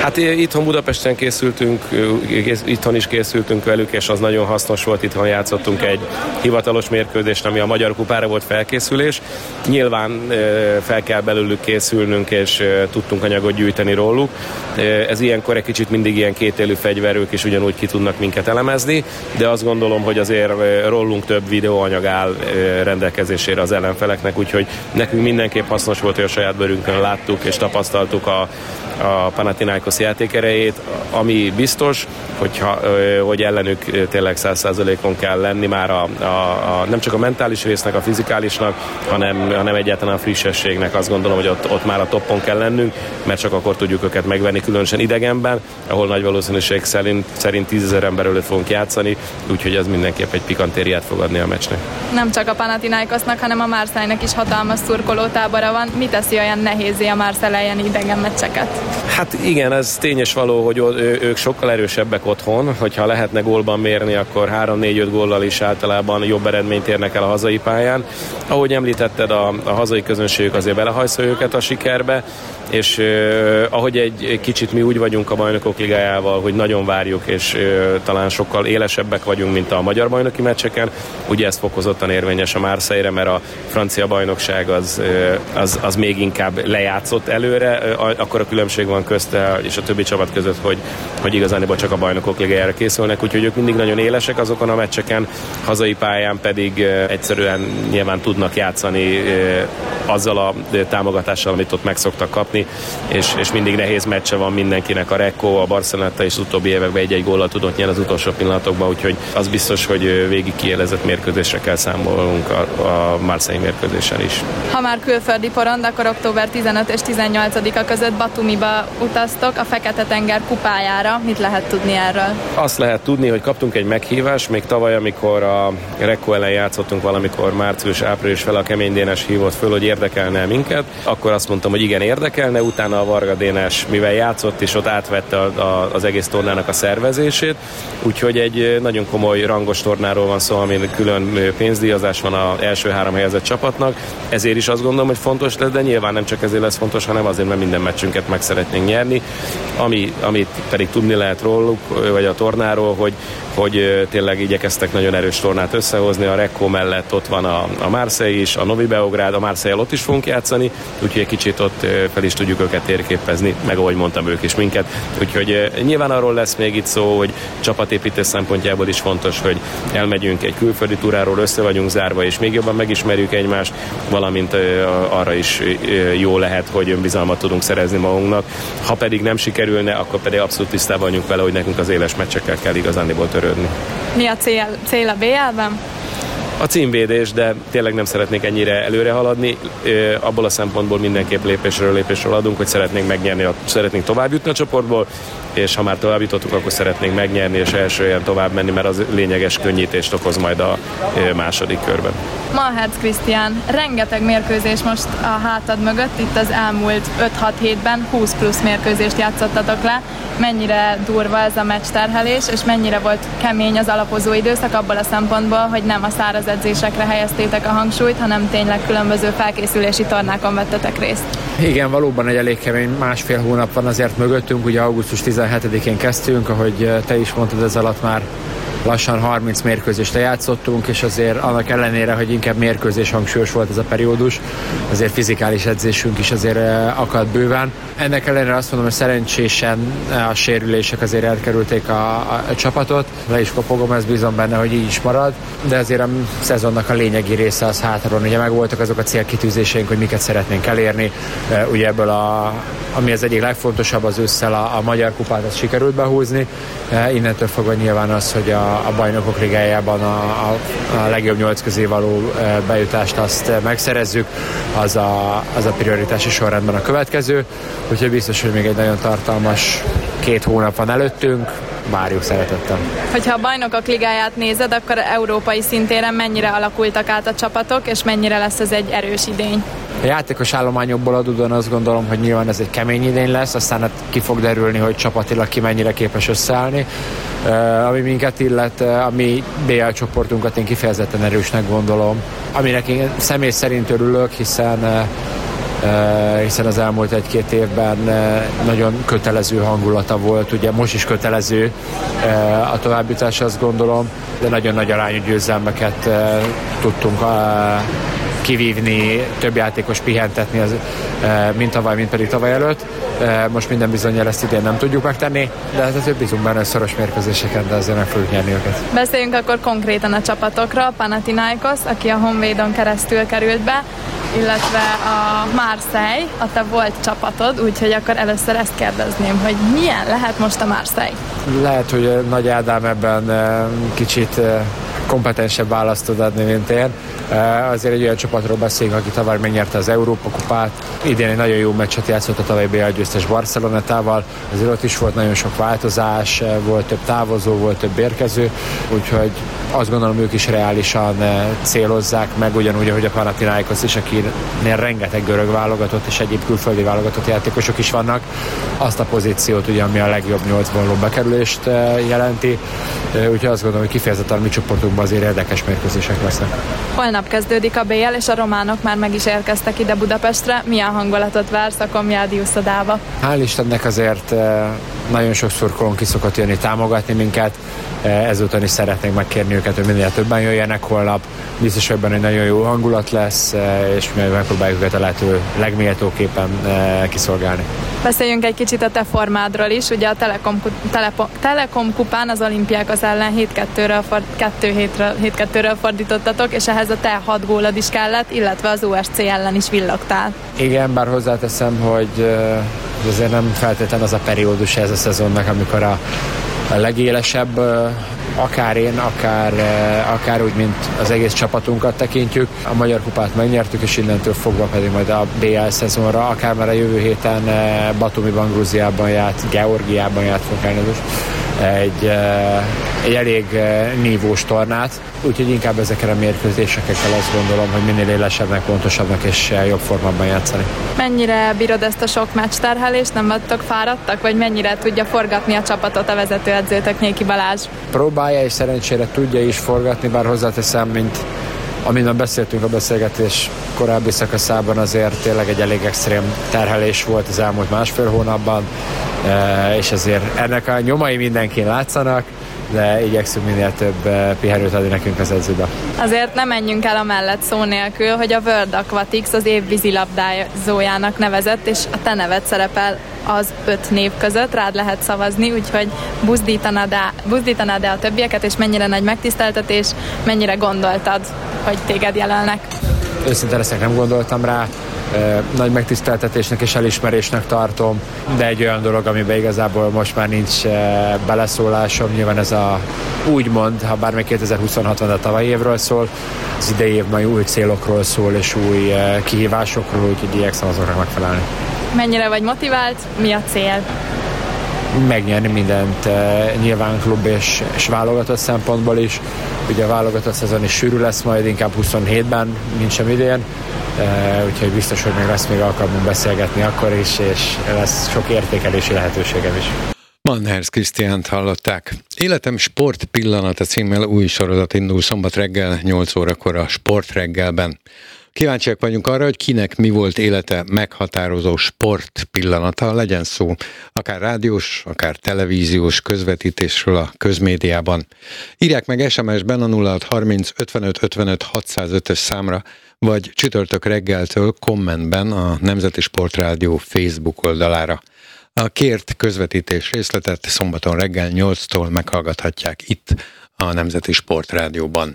Hát itthon Budapesten készültünk, itthon is készültünk velük, és az nagyon hasznos volt, itthon játszottunk egy hivatalos mérkőzést, ami a Magyar Kupára volt felkészülés. Nyilván fel kell belőlük készülnünk, és tudtunk anyagot gyűjteni róluk. Ez ilyenkor egy kicsit mindig ilyen kétélű fegyverők is ugyanúgy ki tudnak minket elemezni, de azt gondolom, hogy azért rólunk több videóanyag áll rendelkezésére az ellenfeleknek, úgyhogy nekünk mindenképp hasznos volt, hogy a saját bőrünkön láttuk és tapasztaltuk a, a Panathinaikos játékerejét, ami biztos, hogyha, hogy ellenük tényleg száz százalékon kell lenni már a, a, a, nem csak a mentális résznek, a fizikálisnak, hanem, hanem egyáltalán a frissességnek. Azt gondolom, hogy ott, ott már a toppon kell lennünk, mert csak akkor tudjuk őket megvenni, különösen idegenben, ahol nagy valószínűség szerint, szerint tízezer ember előtt fogunk játszani, úgyhogy ez mindenképp egy pikantériát fog adni a meccsnek. Nem csak a Panathinaikosnak, hanem a Marseille-nek is hatalmas szurkolótábora van. Mi teszi olyan nehézé a Marseille elleni idegen meccseket? Hát igen, ez tényes való, hogy ők sokkal erősebbek otthon, hogyha lehetne gólban mérni, akkor három-négy-öt góllal is általában jobb eredményt érnek el a hazai pályán. Ahogy említetted, a, a hazai közönségük azért belehajszol őket a sikerbe, és uh, ahogy egy, egy kicsit mi úgy vagyunk a Bajnokok Ligájával, hogy nagyon várjuk, és uh, talán sokkal élesebbek vagyunk, mint a magyar bajnoki meccseken, ugye ez fokozottan érvényes a Marseille-re, mert a francia bajnokság az, uh, az, az még inkább lejátszott előre, uh, akkor a különbség van közte és a többi csapat között, hogy, hogy igazániból csak a Bajnokok Ligájára készülnek, úgyhogy ők mindig nagyon élesek azokon a meccseken, hazai pályán pedig uh, egyszerűen nyilván tudnak játszani uh, azzal a támogatással, amit ott meg szoktak kapni, És, és mindig nehéz meccse van mindenkinek. A Recco, a Barcelona is utóbbi években egy-egy góllal tudott nyerni az utolsó pillanatokban, úgyhogy az biztos, hogy végig kiélezett mérkőzésre kell számolnunk a, a Marseille mérkőzésen is. Ha már külföldi porond, akkor október tizenötödike és tizennyolcadika között Batumiba utaztok a Fekete-tenger kupájára. Mit lehet tudni erről? Azt lehet tudni, hogy kaptunk egy meghívást, még tavaly, amikor a Recco ellen játszottunk valamikor március-április fel, a Kemény Dénes hívott föl, hogy érdekelne minket. Akkor azt mondtam, hogy igen, érdekel. Utána a Varga Dénes, mivel játszott, és ott átvette a, a, az egész tornának a szervezését, úgyhogy egy nagyon komoly rangos tornáról van szó, amin külön pénzdíjazás van az első három helyezett csapatnak, ezért is azt gondolom, hogy fontos lesz, de nyilván nem csak ezért lesz fontos, hanem azért, mert minden meccsünket meg szeretnénk nyerni. Ami, amit pedig tudni lehet róluk, vagy a tornáról, hogy, hogy tényleg igyekeztek nagyon erős tornát összehozni, a Recco mellett ott van a, a Marseille is, a Novi Beograd, a Marseille ott is fogunk játszani, úgyhogy egy kicsit ott fel is tudjuk őket térképezni, meg ahogy mondtam, ők is minket. Úgyhogy nyilván arról lesz még itt szó, hogy csapatépítés szempontjából is fontos, hogy elmegyünk egy külföldi túráról, össze vagyunk zárva, és még jobban megismerjük egymást, valamint arra is jó lehet, hogy önbizalmat tudunk szerezni magunknak. Ha pedig nem sikerülne, akkor pedig abszolút tisztában vagyunk vele, hogy nekünk az éles meccsekkel kell igazániból törődni. Mi a cél, cél a bé el-ben? A címvédés, de tényleg nem szeretnék ennyire előre haladni. Abból a szempontból mindenképp lépésről lépésről adunk, hogy szeretnénk megnyerni, a, szeretnénk tovább jutni a csoportból, és ha már tovább jutottuk, akkor szeretnénk megnyerni, és első helyen tovább menni, mert az lényeges könnyítést okoz majd a második körben. Malherz Krisztián, rengeteg mérkőzés most a hátad mögött, itt az elmúlt öt-hat hétben húsz plusz mérkőzést játszottatok le. Mennyire durva ez a meccsterhelés, és mennyire volt kemény az alapozó időszak abból a szempontból, hogy nem a száraz edzésekre helyeztétek a hangsúlyt, hanem tényleg különböző felkészülési tornákon vettetek részt. Igen, valóban egy elég kemény másfél hónap van azért mögöttünk, ugye augusztus tizenhetedikén kezdtünk, ahogy te is mondtad, ez alatt már lassan harminc mérkőzést lejátszottunk, és azért annak ellenére, hogy inkább mérkőzés hangsúlyos volt ez a periódus, azért fizikális edzésünk is azért akadt bőven. Ennek ellenére azt mondom, hogy szerencsésen a sérülések azért elkerülték a, a, a csapatot. Le is kopogom, ez bízom benne, hogy így is marad, de azért a szezonnak a lényegi része az hátron. Ugye megvoltak azok a célkitűzéseink, hogy miket szeretnénk elérni. Ugye ebből a, ami az egyik legfontosabb, az ősszel a, a Magyar Kupát, azt sikerült behúzni. Innentől fogva nyilván az, hogy a a Bajnokok Ligájában a, a, a legjobb nyolc közé való bejutást azt megszerezzük, az a, az a prioritási sorrendben a következő, úgyhogy biztos, hogy még egy nagyon tartalmas két hónap van előttünk, várjuk szeretettel. Hogyha a Bajnokok Ligáját nézed, akkor európai szintéren mennyire alakultak át a csapatok, és mennyire lesz ez egy erős idény? A játékos állományokból adódóan azt gondolom, hogy nyilván ez egy kemény idény lesz, aztán ki fog derülni, hogy csapatilag ki mennyire képes összeállni. Uh, ami minket illet, uh, a mi bé el csoportunkat én kifejezetten erősnek gondolom, aminek én személy szerint örülök, hiszen uh, hiszen az elmúlt egy-két évben nagyon kötelező hangulata volt, ugye most is kötelező a továbbjutás, azt gondolom, de nagyon nagy arányú győzelmeket tudtunk kivívni, több játékos pihentetni, az, mint tavaly, mint pedig tavaly előtt. Most minden bizonnyal ezt idén nem tudjuk megtenni, de hát több bízunk benne szoros mérkőzéseken, de azért meg fogjuk nyerni őket. Beszéljünk akkor konkrétan a csapatokról. A Panathinaikos, aki a Honvédon keresztül került be, illetve a Marseille, a te volt csapatod, úgyhogy akkor először ezt kérdezném, hogy milyen lehet most a Marseille? Lehet, hogy Nagy Ádám ebben kicsit kompetensebb választ tud adni, mint én. Azért egy olyan csapatról beszélünk, aki tavaly megnyerte az Európa-kupát. Idén egy nagyon jó meccset játszott a tavaly bé el győztes Barcelonátával. Azért ott is volt nagyon sok változás, volt több távozó, volt több érkező, úgyhogy azt gondolom, ők is reálisan célozzák meg, ugyanúgy, ahogy a Panathinaikos is, akinél rengeteg görög válogatott és egyéb külföldi válogatott játékosok is vannak. Azt a pozíciót, ugye, ami a legjobb nyolcban való bekerülést jelenti. Úgyhogy azt gondolom, hogy kifejezetten a mi csoportunkban azért érdekes mérkőzések lesznek. Holnap kezdődik a bé el, és a románok már meg is érkeztek ide Budapestre. Milyen hangulatot vársz a Komjádi uszodába? Hál' Istennek azért nagyon sok szurkolónk ki szokott jönni támogatni minket. Ezúton is szeretnénk megkérni őket, hogy minél többen jöjjenek holnap. Biztos, hogy ebben egy nagyon jó hangulat lesz, és mi megpróbáljuk őket a lehető legméltóképpen kiszolgálni. Beszéljünk egy kicsit a te formádról is. Ugye a Telekom, Telepo, Telekom kupán az olimpiák az ellen hét kettőről fordítottatok, és ehhez a te hat gólod is kellett, illetve az o es cé ellen is villogtál. Igen, bár hozzáteszem, hogy azért nem feltétlenül az a periódus ez a szezonnak, amikor a, a legélesebb, akár én, akár, akár úgy, mint az egész csapatunkat tekintjük. A Magyar Kupát megnyertük, és innentől fogva pedig majd a bé el szezonra, akár már a jövő héten Batumiban, Grúziában járt, Georgiában járt elnézést, egy, egy elég nívós tornát, úgyhogy inkább ezekkel a mérkőzésekkel azt gondolom, hogy minél élesebbnek, pontosabbnak és jobb formában játszani. Mennyire bírod ezt a sok meccs terhelést, nem vagytok fáradtak, vagy mennyire tudja forgatni a csapatot a vezetőedzőtök, Nyéki Balázs? Próbálja, és szerencsére tudja is forgatni, bár hozzáteszem, mint amiben beszéltünk a beszélgetés korábbi szakaszában, azért tényleg egy elég extrém terhelés volt az elmúlt másfél hónapban, és azért ennek a nyomai mindenkin látszanak, de igyekszünk minél több pihenőt adni nekünk az edzőbe. Azért nem menjünk el a mellett szó nélkül, hogy a World Aquatics az év vízilabdázójának nevezett, és a te neved szerepel az öt név között, rád lehet szavazni, úgyhogy buzdítanád-e, buzdítanád-e a többieket, és mennyire nagy megtiszteltetés, mennyire gondoltad, hogy téged jelölnek? Őszintén leszek, nem gondoltam rá. Nagy megtiszteltetésnek és elismerésnek tartom, de egy olyan dolog, amiben igazából most már nincs beleszólásom. Nyilván ez a úgymond, ha bár még kétezer-huszonhat a tavalyi évről szól, az idei év majd új célokról szól és új kihívásokról, úgyhogy igyekszem azoknak megfelelni. Mennyire vagy motivált? Mi a cél? Megnyerni mindent, nyilván klub és, és válogatott szempontból is. Ugye a válogatott szezon is sűrű lesz majd, inkább huszonhétben, mint sem idén. Uh, úgyhogy biztos, hogy még lesz még alkalmunk beszélgetni akkor is, és lesz sok értékelési lehetőségem is. Manners Krisztiánt hallották. Életem sport pillanata címmel új sorozat indul szombat reggel nyolc órakor a Sport reggelben. Kíváncsiak vagyunk arra, hogy kinek mi volt élete meghatározó sport pillanata, legyen szó akár rádiós, akár televíziós közvetítésről a közmédiában. Írják meg es em es-ben a nulla hat harminc ötvenöt ötvenöt hatszázötös számra, vagy csütörtök reggeltől kommentben a Nemzeti Sportrádió Facebook oldalára. A kért közvetítés részletet szombaton reggel nyolctól meghallgathatják itt a Nemzeti Sportrádióban.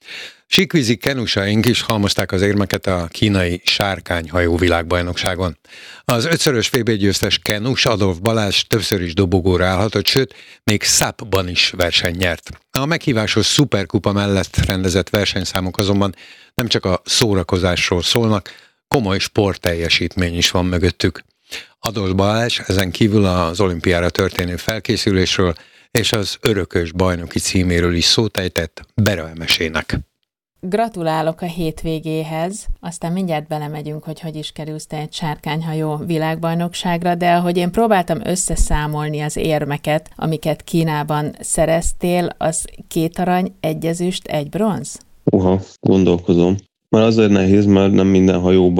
Síkvízi kenusaink is halmozták az érmeket a kínai sárkányhajó világbajnokságon. Az ötszörös vé bé győztes kenus Adolf Balázs többször is dobogóra állhatott, sőt, még szapban is verseny nyert. A meghívásos szuperkupa mellett rendezett versenyszámok azonban nem csak a szórakozásról szólnak, komoly sportteljesítmény is van mögöttük. Adolf Balázs ezen kívül az olimpiára történő felkészülésről és az örökös bajnoki címéről is szót ejtett Bera Emesének. Gratulálok a hétvégéhez, aztán mindjárt belemegyünk, hogy hogy is kerülsz te egy sárkányhajó világbajnokságra, de ahogy én próbáltam összeszámolni az érmeket, amiket Kínában szereztél, az két arany, egy ezüst, egy bronz? Uha, gondolkozom. Már azért nehéz, mert nem minden hajóba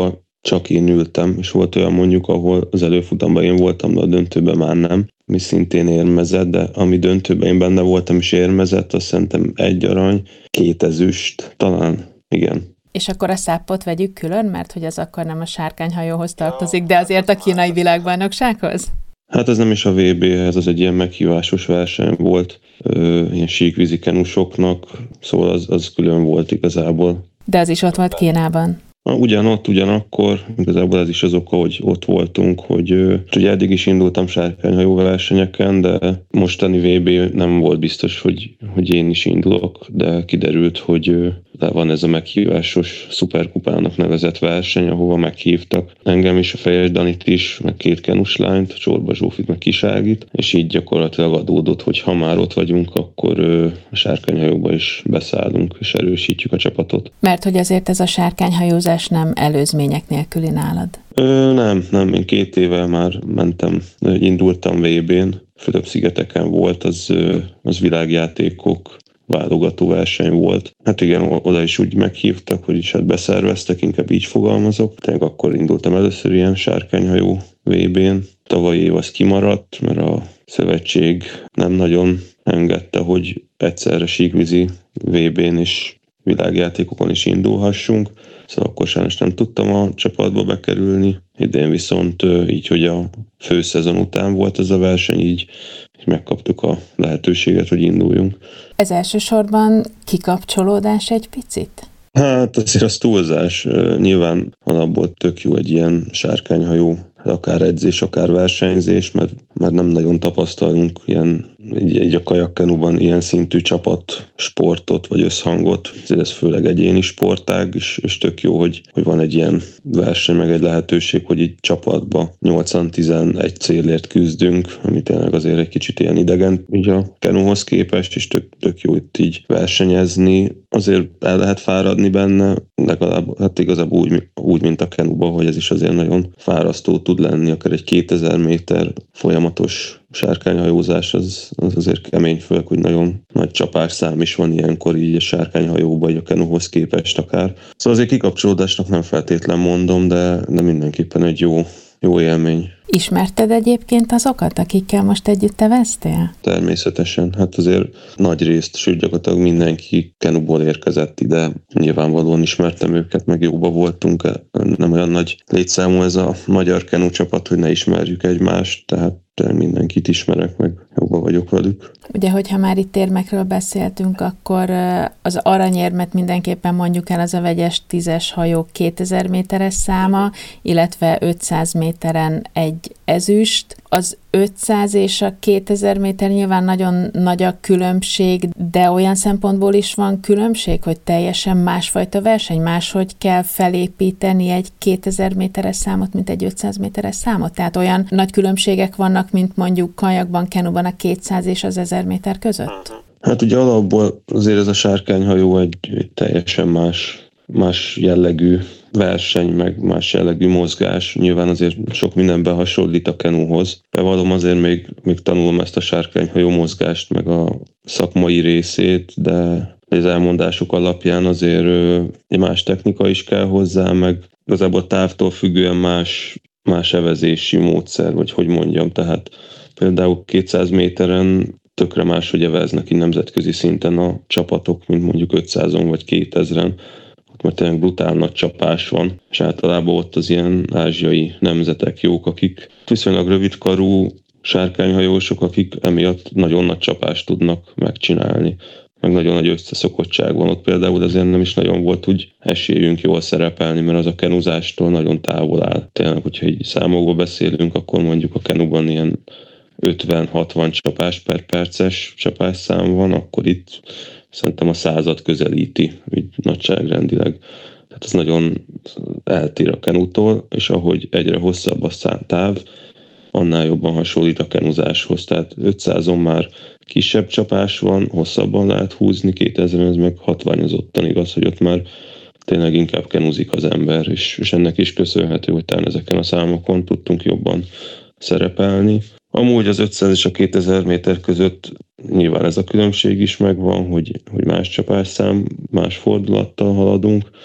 csak én ültem, és volt olyan mondjuk, ahol az előfutamban én voltam, de a döntőben már nem, mi szintén érmezett, de ami döntőben én benne voltam is érmezett, azt szerintem egy arany, két ezüst, talán, igen. És akkor a száppot vegyük külön, mert hogy az akkor nem a sárkányhajóhoz tartozik, de azért a kínai világbajnoksághoz? Hát ez nem is a vé béhez, az egy ilyen meghívásos verseny volt, ö, ilyen síkvízi kenusoknak, szóval az, az külön volt igazából. De az is ott volt Kínában? Ugyanott, ugyanakkor, igazából ez is az oka, hogy ott voltunk, hogy ugye eddig is indultam sárkányhajó versenyeken, de mostani vé bé nem volt biztos, hogy, hogy én is indulok, de kiderült, hogy van ez a meghívásos szuperkupának nevezett verseny, ahova meghívtak engem is, a Fejes Danit is, meg két kenuslányt, Csorba Zsófit, meg Kiságit, és így gyakorlatilag adódott, hogy ha már ott vagyunk, akkor a sárkányhajóba is beszállunk, és erősítjük a csapatot. Mert hogy azért ez a sárkányhajózás nem előzmények nélküli nálad? Ö, nem, nem, én két éve már mentem, indultam vé bén, Fülöp-szigeteken volt, az, az világjátékok válogató verseny volt. Hát igen, oda is úgy meghívtak, hogy is hát beszerveztek, inkább így fogalmazok. Tehát akkor indultam először ilyen sárkányhajó vé bén. Tavalyi év az kimaradt, mert a szövetség nem nagyon engedte, hogy egyszerre síkvízi vé bén és világjátékokon is indulhassunk. Szóval akkor sajnos nem tudtam a csapatba bekerülni. Idén viszont így, hogy a főszezon után volt ez a verseny, így megkaptuk a lehetőséget, hogy induljunk. Ez elsősorban kikapcsolódás egy picit? Hát azért az túlzás. Nyilván alapból tök jó egy ilyen sárkányhajó, akár edzés, akár versenyzés, mert, mert nem nagyon tapasztalunk ilyen, egy, egy a kajakkenuban ilyen szintű csapat, sportot vagy összhangot. Ez főleg egyéni sportág, és, és tök jó, hogy, hogy van egy ilyen verseny, meg egy lehetőség, hogy így csapatba nyolcvan-tizenegy célért küzdünk, ami tényleg azért egy kicsit ilyen idegen így a kenuhoz képest, és tök, tök jó itt így versenyezni. Azért el lehet fáradni benne, legalább hát igazából úgy, úgy mint a kenuban, hogy ez is azért nagyon fárasztó tud lenni, akár egy kétezer méter folyamatos sárkányhajózás, az, az azért kemény, főleg, hogy nagyon nagy csapásszám is van ilyenkor így a sárkányhajóban, vagy a kenuhoz képest akár. Szóval azért kikapcsolódásnak nem feltétlen mondom, de, de mindenképpen egy jó, jó élmény. Ismerted egyébként azokat, akikkel most együtt te vesztél? Természetesen, hát azért nagy részt, sőt gyakorlatilag mindenki kenuból érkezett ide. Nyilvánvalóan ismertem őket, meg jóba voltunk. Nem olyan nagy létszámú ez a magyar kenu csapat, hogy ne ismerjük egymást, tehát mindenkit ismerek, meg jóba vagyok velük. Ugye, hogyha már itt érmekről beszéltünk, akkor az aranyérmet mindenképpen mondjuk el, az a vegyes tízes hajó kétezer méteres száma, illetve ötszáz méteren egy ezüst. Az ötszáz és a kétezer méter nyilván nagyon nagy a különbség, de olyan szempontból is van különbség, hogy teljesen másfajta verseny, máshogy kell felépíteni egy kétezer méteres számot, mint egy ötszáz méteres számot. Tehát olyan nagy különbségek vannak, mint mondjuk kajakban, kenuban a kétszáz és az ezer méter között? Hát ugye alapból azért ez a sárkányhajó egy, egy teljesen más, más jellegű verseny, meg más jellegű mozgás. Nyilván azért sok mindenben hasonlít a kenuhoz. Bevallom, azért még, még tanulom ezt a sárkányhajó mozgást, meg a szakmai részét, de az elmondások alapján azért egy más technika is kell hozzá, meg igazából távtól függően más, más evezési módszer, vagy hogy mondjam. Tehát például kétszáz méteren tökre máshogy eveznek így nemzetközi szinten a csapatok, mint mondjuk ötszázon vagy kétezren. Mert tényleg brutál nagy csapás van, és általában ott az ilyen ázsiai nemzetek jók, akik viszonylag rövidkarú sárkányhajósok, akik emiatt nagyon nagy csapást tudnak megcsinálni. Meg nagyon nagy összeszokottság van ott például, ezért nem is nagyon volt úgy esélyünk jól szerepelni, mert az a kenuzástól nagyon távol áll. Tényleg, hogyha így számokból beszélünk, akkor mondjuk a kenuban ilyen ötven-hatvan csapás per perces csapásszám van, akkor itt szerintem a század közelíti, így nagyságrendileg. Tehát ez nagyon eltér a kenutól, és ahogy egyre hosszabb a táv, annál jobban hasonlít a kenuzáshoz. Tehát ötszázon már kisebb csapás van, hosszabban lehet húzni, kétezren ez meg hatványozottan igaz, hogy ott már tényleg inkább kenuzik az ember, és, és ennek is köszönhető, hogy talán ezeken a számokon tudtunk jobban szerepelni. Amúgy az ötszáz és a kétezer méter között nyilván ez a különbség is megvan, hogy, hogy más csapásszám, más fordulattal haladunk,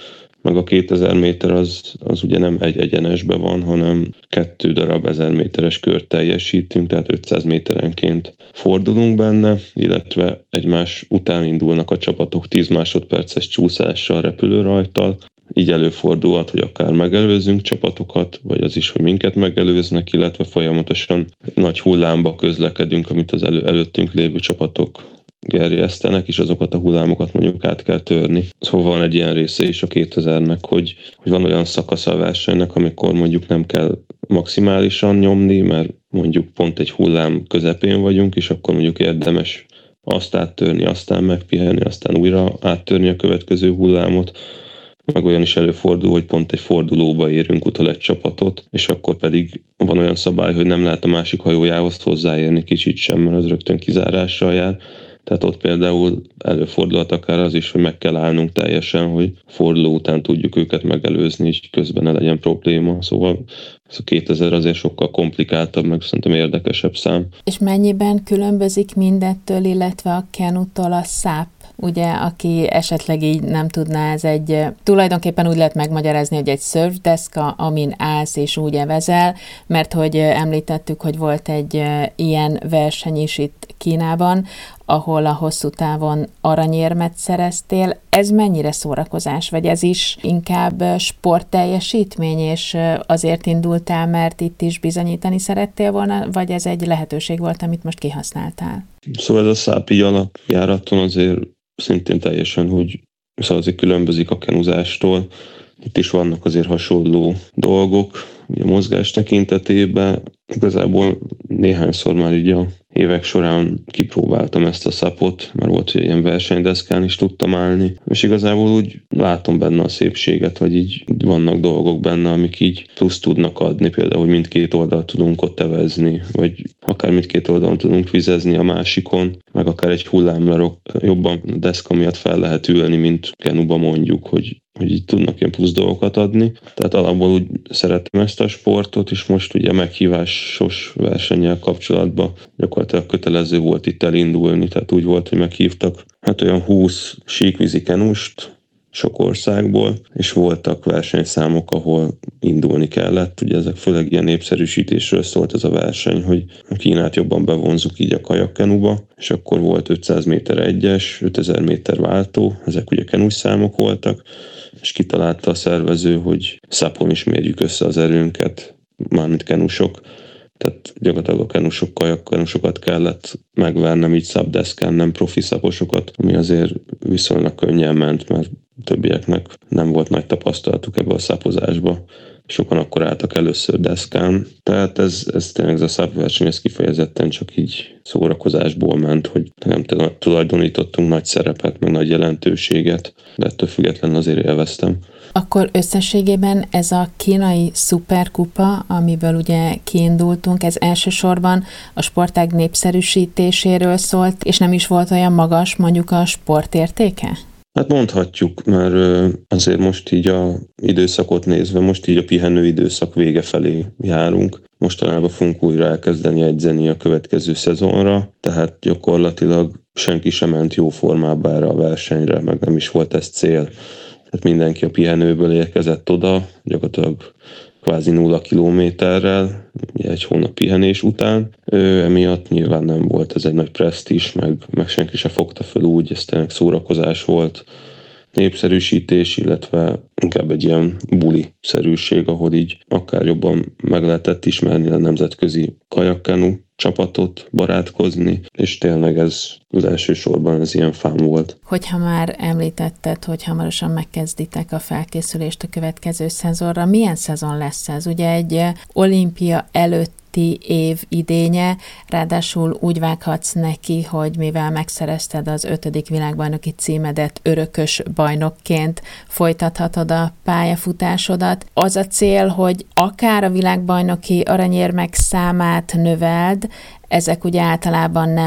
meg a kétezer méter az, az ugye nem egy egyenesben van, hanem kettő darab ezer méteres kört teljesítünk, tehát ötszáz méterenként fordulunk benne, illetve egymás után indulnak a csapatok tíz másodperces csúszással, repülőrajttal. Így előfordulhat, hogy akár megelőzzünk csapatokat, vagy az is, hogy minket megelőznek, illetve folyamatosan nagy hullámba közlekedünk, amit az elő, előttünk lévő csapatok gerjesztenek, és azokat a hullámokat mondjuk át kell törni. Szóval van egy ilyen része is a kétezernek, hogy, hogy van olyan szakasz a versenynek, amikor mondjuk nem kell maximálisan nyomni, mert mondjuk pont egy hullám közepén vagyunk, és akkor mondjuk érdemes azt áttörni, aztán megpihenni, aztán újra áttörni a következő hullámot. Meg olyan is előfordul, hogy pont egy fordulóba érünk utol egy csapatot, és akkor pedig van olyan szabály, hogy nem lehet a másik hajójához hozzáérni kicsit sem, mert az rögtön kizárással jár. Tehát ott például előfordulhat akár az is, hogy meg kell állnunk teljesen, hogy forduló után tudjuk őket megelőzni, és közben ne legyen probléma. Szóval ez a kétezer azért sokkal komplikáltabb, meg szerintem érdekesebb szám. És mennyiben különbözik mindettől, illetve a kenutól a száp? Ugye, aki esetleg így nem tudná, ez egy, tulajdonképpen úgy lehet megmagyarázni, hogy egy surfdeszka, amin állsz és úgy evezel, mert hogy említettük, hogy volt egy ilyen verseny is itt Kínában, ahol a hosszú távon aranyérmet szereztél. Ez mennyire szórakozás, vagy ez is inkább sportteljesítmény, és azért indultál, mert itt is bizonyítani szerettél volna, vagy ez egy lehetőség volt, amit most kihasználtál? Szóval ez a száp így alapjáraton azért szintén teljesen, hogy szóval azért különbözik a kenuzástól. Itt is vannak azért hasonló dolgok, ugye a mozgás tekintetében. Igazából néhányszor már így a évek során kipróbáltam ezt a szapot, mert volt, hogy ilyen versenydeszkán is tudtam állni, és igazából úgy látom benne a szépséget, hogy így vannak dolgok benne, amik így plusz tudnak adni, például, hogy mindkét oldalt tudunk ott evezni, vagy akár mindkét oldalon tudunk vizezni a másikon, meg akár egy hullámra jobban a deszka miatt fel lehet ülni, mint kenuba mondjuk, hogy hogy így tudnak ilyen plusz dolgokat adni. Tehát alapból úgy szeretem ezt a sportot, és most ugye meghívásos versennyel kapcsolatban gyakorlatilag kötelező volt itt elindulni, tehát úgy volt, hogy meghívtak hát olyan húsz síkvízi kenust sok országból, és voltak versenyszámok, ahol indulni kellett. Ugye ezek főleg ilyen népszerűsítésről szólt ez a verseny, hogy a Kínát jobban bevonzuk így a kajakkenuba, és akkor volt ötszáz méter egyes, ötezer méter váltó, ezek ugye kenus számok voltak, és kitalálta a szervező, hogy szápon is mérjük össze az erőnket, mármint kenusok. Tehát gyakorlatilag a kenusok, kajakkenusokat kellett megvernem így szabdeszkán, nem profi szaposokat, ami azért viszonylag könnyen ment, mert többieknek nem volt nagy tapasztalatuk ebbe a szapozásba. Sokan akkor álltak először deszkán. Tehát ez, ez tényleg ez a szapverseny, ez kifejezetten csak így szórakozásból ment, hogy nem tulajdonítottunk nagy szerepet, meg nagy jelentőséget, de ettől függetlenül azért élveztem. Akkor összességében ez a kínai szuperkupa, amiből ugye kiindultunk, ez elsősorban a sportág népszerűsítéséről szólt, és nem is volt olyan magas mondjuk a sportértéke? Hát mondhatjuk, mert azért most így a időszakot nézve, most így a pihenő időszak vége felé járunk. Mostanában fogunk újra elkezdeni edzeni a következő szezonra, tehát gyakorlatilag senki sem ment jó formába erre a versenyre, meg nem is volt ez cél. Tehát mindenki a pihenőből érkezett oda, gyakorlatilag kvázi nulla kilométerrel, egy hónap pihenés után. Ő, emiatt nyilván nem volt ez egy nagy presztízs, meg, meg senki se fogta föl úgy, ez tényleg szórakozás volt, népszerűsítés, illetve inkább egy ilyen buli-szerűség, ahol így akár jobban meg lehetett ismerni a nemzetközi kajakkenu csapatot, barátkozni, és tényleg ez az elsősorban ez ilyen fán volt. Hogyha már említetted, hogy hamarosan megkezditek a felkészülést a következő szezonra, milyen szezon lesz ez? Ugye egy olimpia előtt év idénye, ráadásul úgy vághatsz neki, hogy mivel megszerezted az ötödik világbajnoki címedet, örökös bajnokként folytathatod a pályafutásodat. Az a cél, hogy akár a világbajnoki aranyérmek számát növeld, ezek ugye általában nem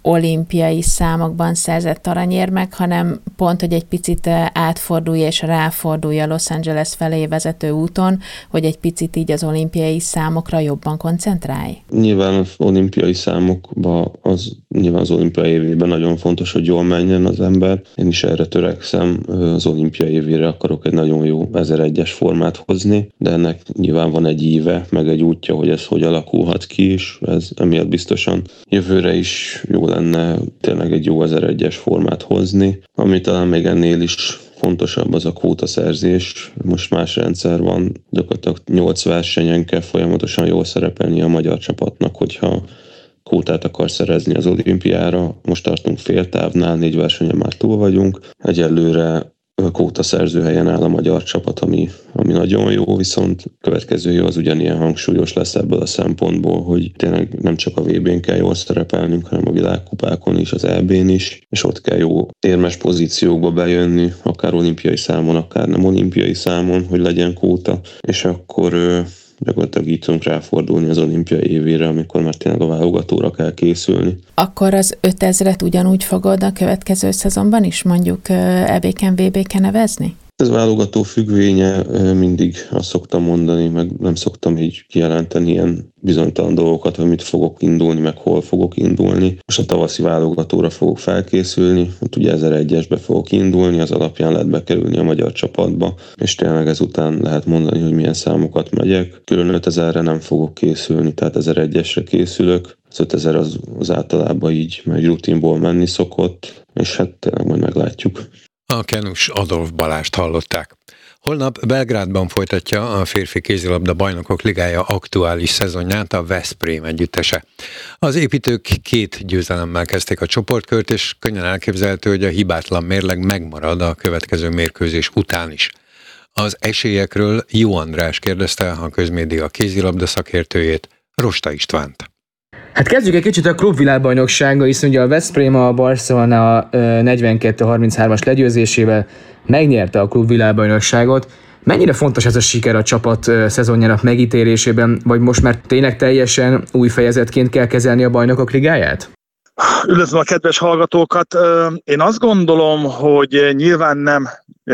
olimpiai számokban szerzett aranyérmek, hanem pont, hogy egy picit átfordulja és ráfordulja Los Angeles felé vezető úton, hogy egy picit így az olimpiai számokra jobban koncentrálj? Nyilván az olimpiai számokban, az, nyilván az olimpiai évében nagyon fontos, hogy jól menjen az ember. Én is erre törekszem, az olimpiai évére akarok egy nagyon jó ezeregyes formát hozni, de ennek nyilván van egy íve, meg egy útja, hogy ez hogy alakulhat ki is. Ez emiatt biztosan jövőre is jó lenne tényleg egy jó ezeregyes formát hozni, ami talán még ennél is fontosabb, az a kvótaszerzés. Most más rendszer van, gyakorlatilag nyolc versenyen kell folyamatosan jól szerepelni a magyar csapatnak, hogyha kvótát akar szerezni az olimpiára. Most tartunk fél távnál, négy versenyen már túl vagyunk. Egyelőre kvótaszerző helyen áll a magyar csapat, ami, ami nagyon jó, viszont következő év az ugyanilyen hangsúlyos lesz ebből a szempontból, hogy tényleg nem csak a vé bén kell jól szerepelnünk, hanem a világkupákon is, az é bén is, és ott kell jó érmes pozíciókba bejönni, akár olimpiai számon, akár nem olimpiai számon, hogy legyen kvóta, és akkor gyakorlatilag így tudunk ráfordulni az olimpiai évére, amikor már tényleg a válogatóra kell készülni. Akkor az ötezret ugyanúgy fogod a következő szezonban is mondjuk é béken, vé béken nevezni? Ez válogató függvénye, mindig azt szoktam mondani, meg nem szoktam így kijelenteni ilyen bizonytalan dolgokat, hogy mit fogok indulni, meg hol fogok indulni. Most a tavaszi válogatóra fogok felkészülni, hát ugye ezeregyesbe fogok indulni, az alapján lehet bekerülni a magyar csapatba, és tényleg ezután lehet mondani, hogy milyen számokat megyek. Külön ötezerre nem fogok készülni, tehát ezeregyesre készülök. Az ötezer az, az általában így meg rutinból menni szokott, és hát tényleg majd meglátjuk. A kenus Adolf Balást hallották. Holnap Belgrádban folytatja a férfi kézilabda bajnokok ligája aktuális szezonját a Veszprém együttese. Az építők két győzelemmel kezdték a csoportkört, és könnyen elképzelhető, hogy a hibátlan mérleg megmarad a következő mérkőzés után is. Az esélyekről Jó András kérdezte a Közmédia kézilabda szakértőjét, Rosta Istvánt. Hát kezdjük egy kicsit a klubvilágbajnoksággal, hiszen ugye a Veszprém a Barcelona negyvenkettő harminchárom-as legyőzésével megnyerte a klubvilágbajnokságot. Mennyire fontos ez a siker a csapat szezonjának megítélésében, vagy most már tényleg teljesen új fejezetként kell kezelni a bajnokok ligáját? Üdvözlöm a kedves hallgatókat! Én azt gondolom, hogy nyilván nem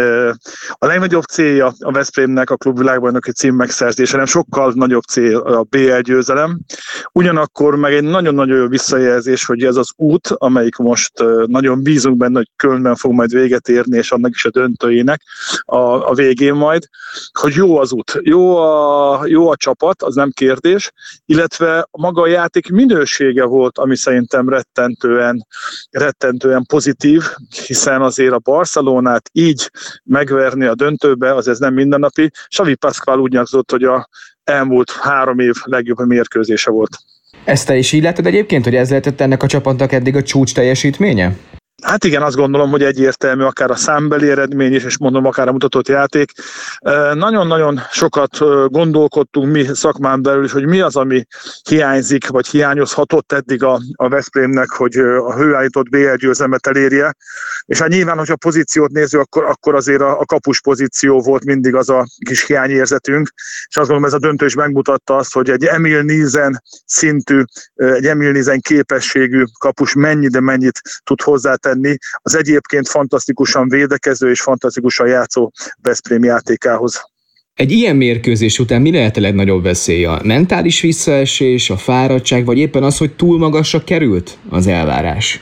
a legnagyobb célja a Veszprémnek a klubvilágbajnoki cím megszerzése, hanem sokkal nagyobb cél a bé el győzelem. Ugyanakkor meg egy nagyon-nagyon jó visszajelzés, hogy ez az út, amelyik most nagyon bízunk benne, hogy Kölnben fog majd véget érni, és annak is a döntőjének a, a végén majd, hogy jó az út, jó a, jó a csapat, az nem kérdés, illetve maga a játék minősége volt, ami szerintem rettentően, rettentően pozitív, hiszen azért a Barcelonát így megverni a döntőbe, az ez nem mindennapi. Xavi Pascual úgy nyilatkozott, hogy a elmúlt három év legjobb mérkőzése volt. Ezt te is így látod egyébként, hogy ez lehetett ennek a csapatnak eddig a csúcs teljesítménye? Hát igen, azt gondolom, hogy egyértelmű akár a számbeli eredmény is, és mondom, akár a mutatott játék. Nagyon-nagyon sokat gondolkodtunk mi szakmán belül is, hogy mi az, ami hiányzik, vagy hiányozhatott eddig a, a Veszprémnek, hogy a hőállított bé el győzelmet elérje. És hát nyilván, hogyha a pozíciót nézzük, akkor, akkor azért a, a kapus pozíció volt mindig az a kis hiányérzetünk. És azt gondolom, ez a döntő is megmutatta azt, hogy egy Emil Nielsen szintű, egy Emil Nielsen képességű kapus mennyi, de mennyit tud hozzátenni az egyébként fantasztikusan védekező és fantasztikusan játszó Veszprém játékához. Egy ilyen mérkőzés után mi lehet a legnagyobb veszély? A mentális visszaesés, a fáradtság, vagy éppen az, hogy túl magasra került az elvárás?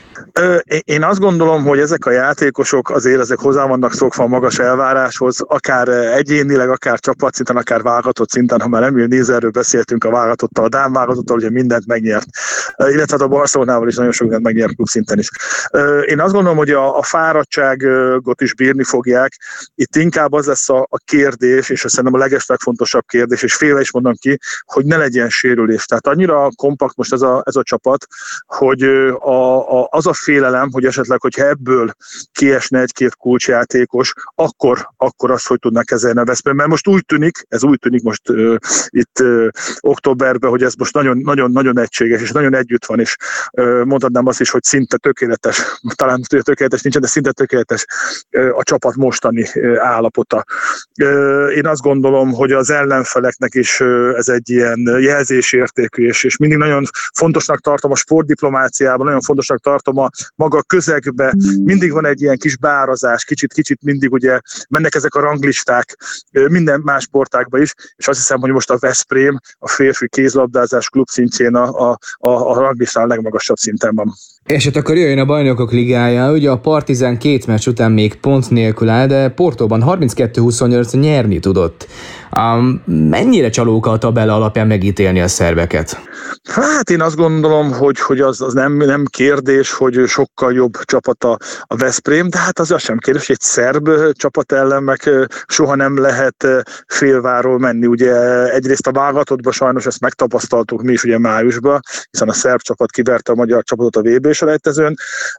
Én azt gondolom, hogy ezek a játékosok azért ezek hozzá vannak szokva a magas elváráshoz, akár egyénileg, akár csapatszinten, akár válogatott szinten, ha már Emil Nielsenről beszéltünk, a válogatottal, a dán válogatottal, ugye mindent megnyert, illetve a Barcelonával is nagyon sok mindent megnyert klubszinten is. Én azt gondolom, hogy a, a fáradtságot is bírni fogják. Itt inkább az lesz a, a kérdés, és szerintem a legeslegfontosabb kérdés, és félre is mondom ki, hogy ne legyen sérülés. Tehát annyira kompakt most ez a, ez a csapat, hogy a, a, az a félelem, hogy esetleg, hogyha ebből kiesne egy-két kulcsjátékos, akkor, akkor azt, hogy tudnak kezelni a Veszprém. Mert most úgy tűnik, ez úgy tűnik most uh, itt uh, októberben, hogy ez most nagyon-nagyon egységes és nagyon együtt együtt van, és mondhatnám azt is, hogy szinte tökéletes, talán tökéletes nincsen, de szinte tökéletes a csapat mostani állapota. Én azt gondolom, hogy az ellenfeleknek is ez egy ilyen jelzésértékű, és, és mindig nagyon fontosnak tartom a sportdiplomáciában, nagyon fontosnak tartom a maga közegbe, mindig van egy ilyen kis bárazás, kicsit-kicsit mindig ugye mennek ezek a ranglisták minden más sportágban is, és azt hiszem, hogy most a Veszprém a férfi kézlabdázás klub szintjén a, a, a, a ranglistán a legmagasabb szinten van. És hát akkor jöjjön a Bajnokok Ligája, ugye a Partizán két meccs után még pont nélkül áll, de Portóban harminckettő huszonnyolc nyerni tudott. Um, mennyire csalóka a tabella alapján megítélni a szerbeket? Hát én azt gondolom, hogy, hogy az, az nem, nem kérdés, hogy sokkal jobb csapat a, a Veszprém, de hát az, az sem kérdés, hogy egy szerb csapat ellen meg soha nem lehet félváról menni. Ugye egyrészt a válogatottban sajnos ezt megtapasztaltuk mi is ugye májusban, hiszen a szerb csapat kiverte a magyar csapatot a vé bé-selejtezőn.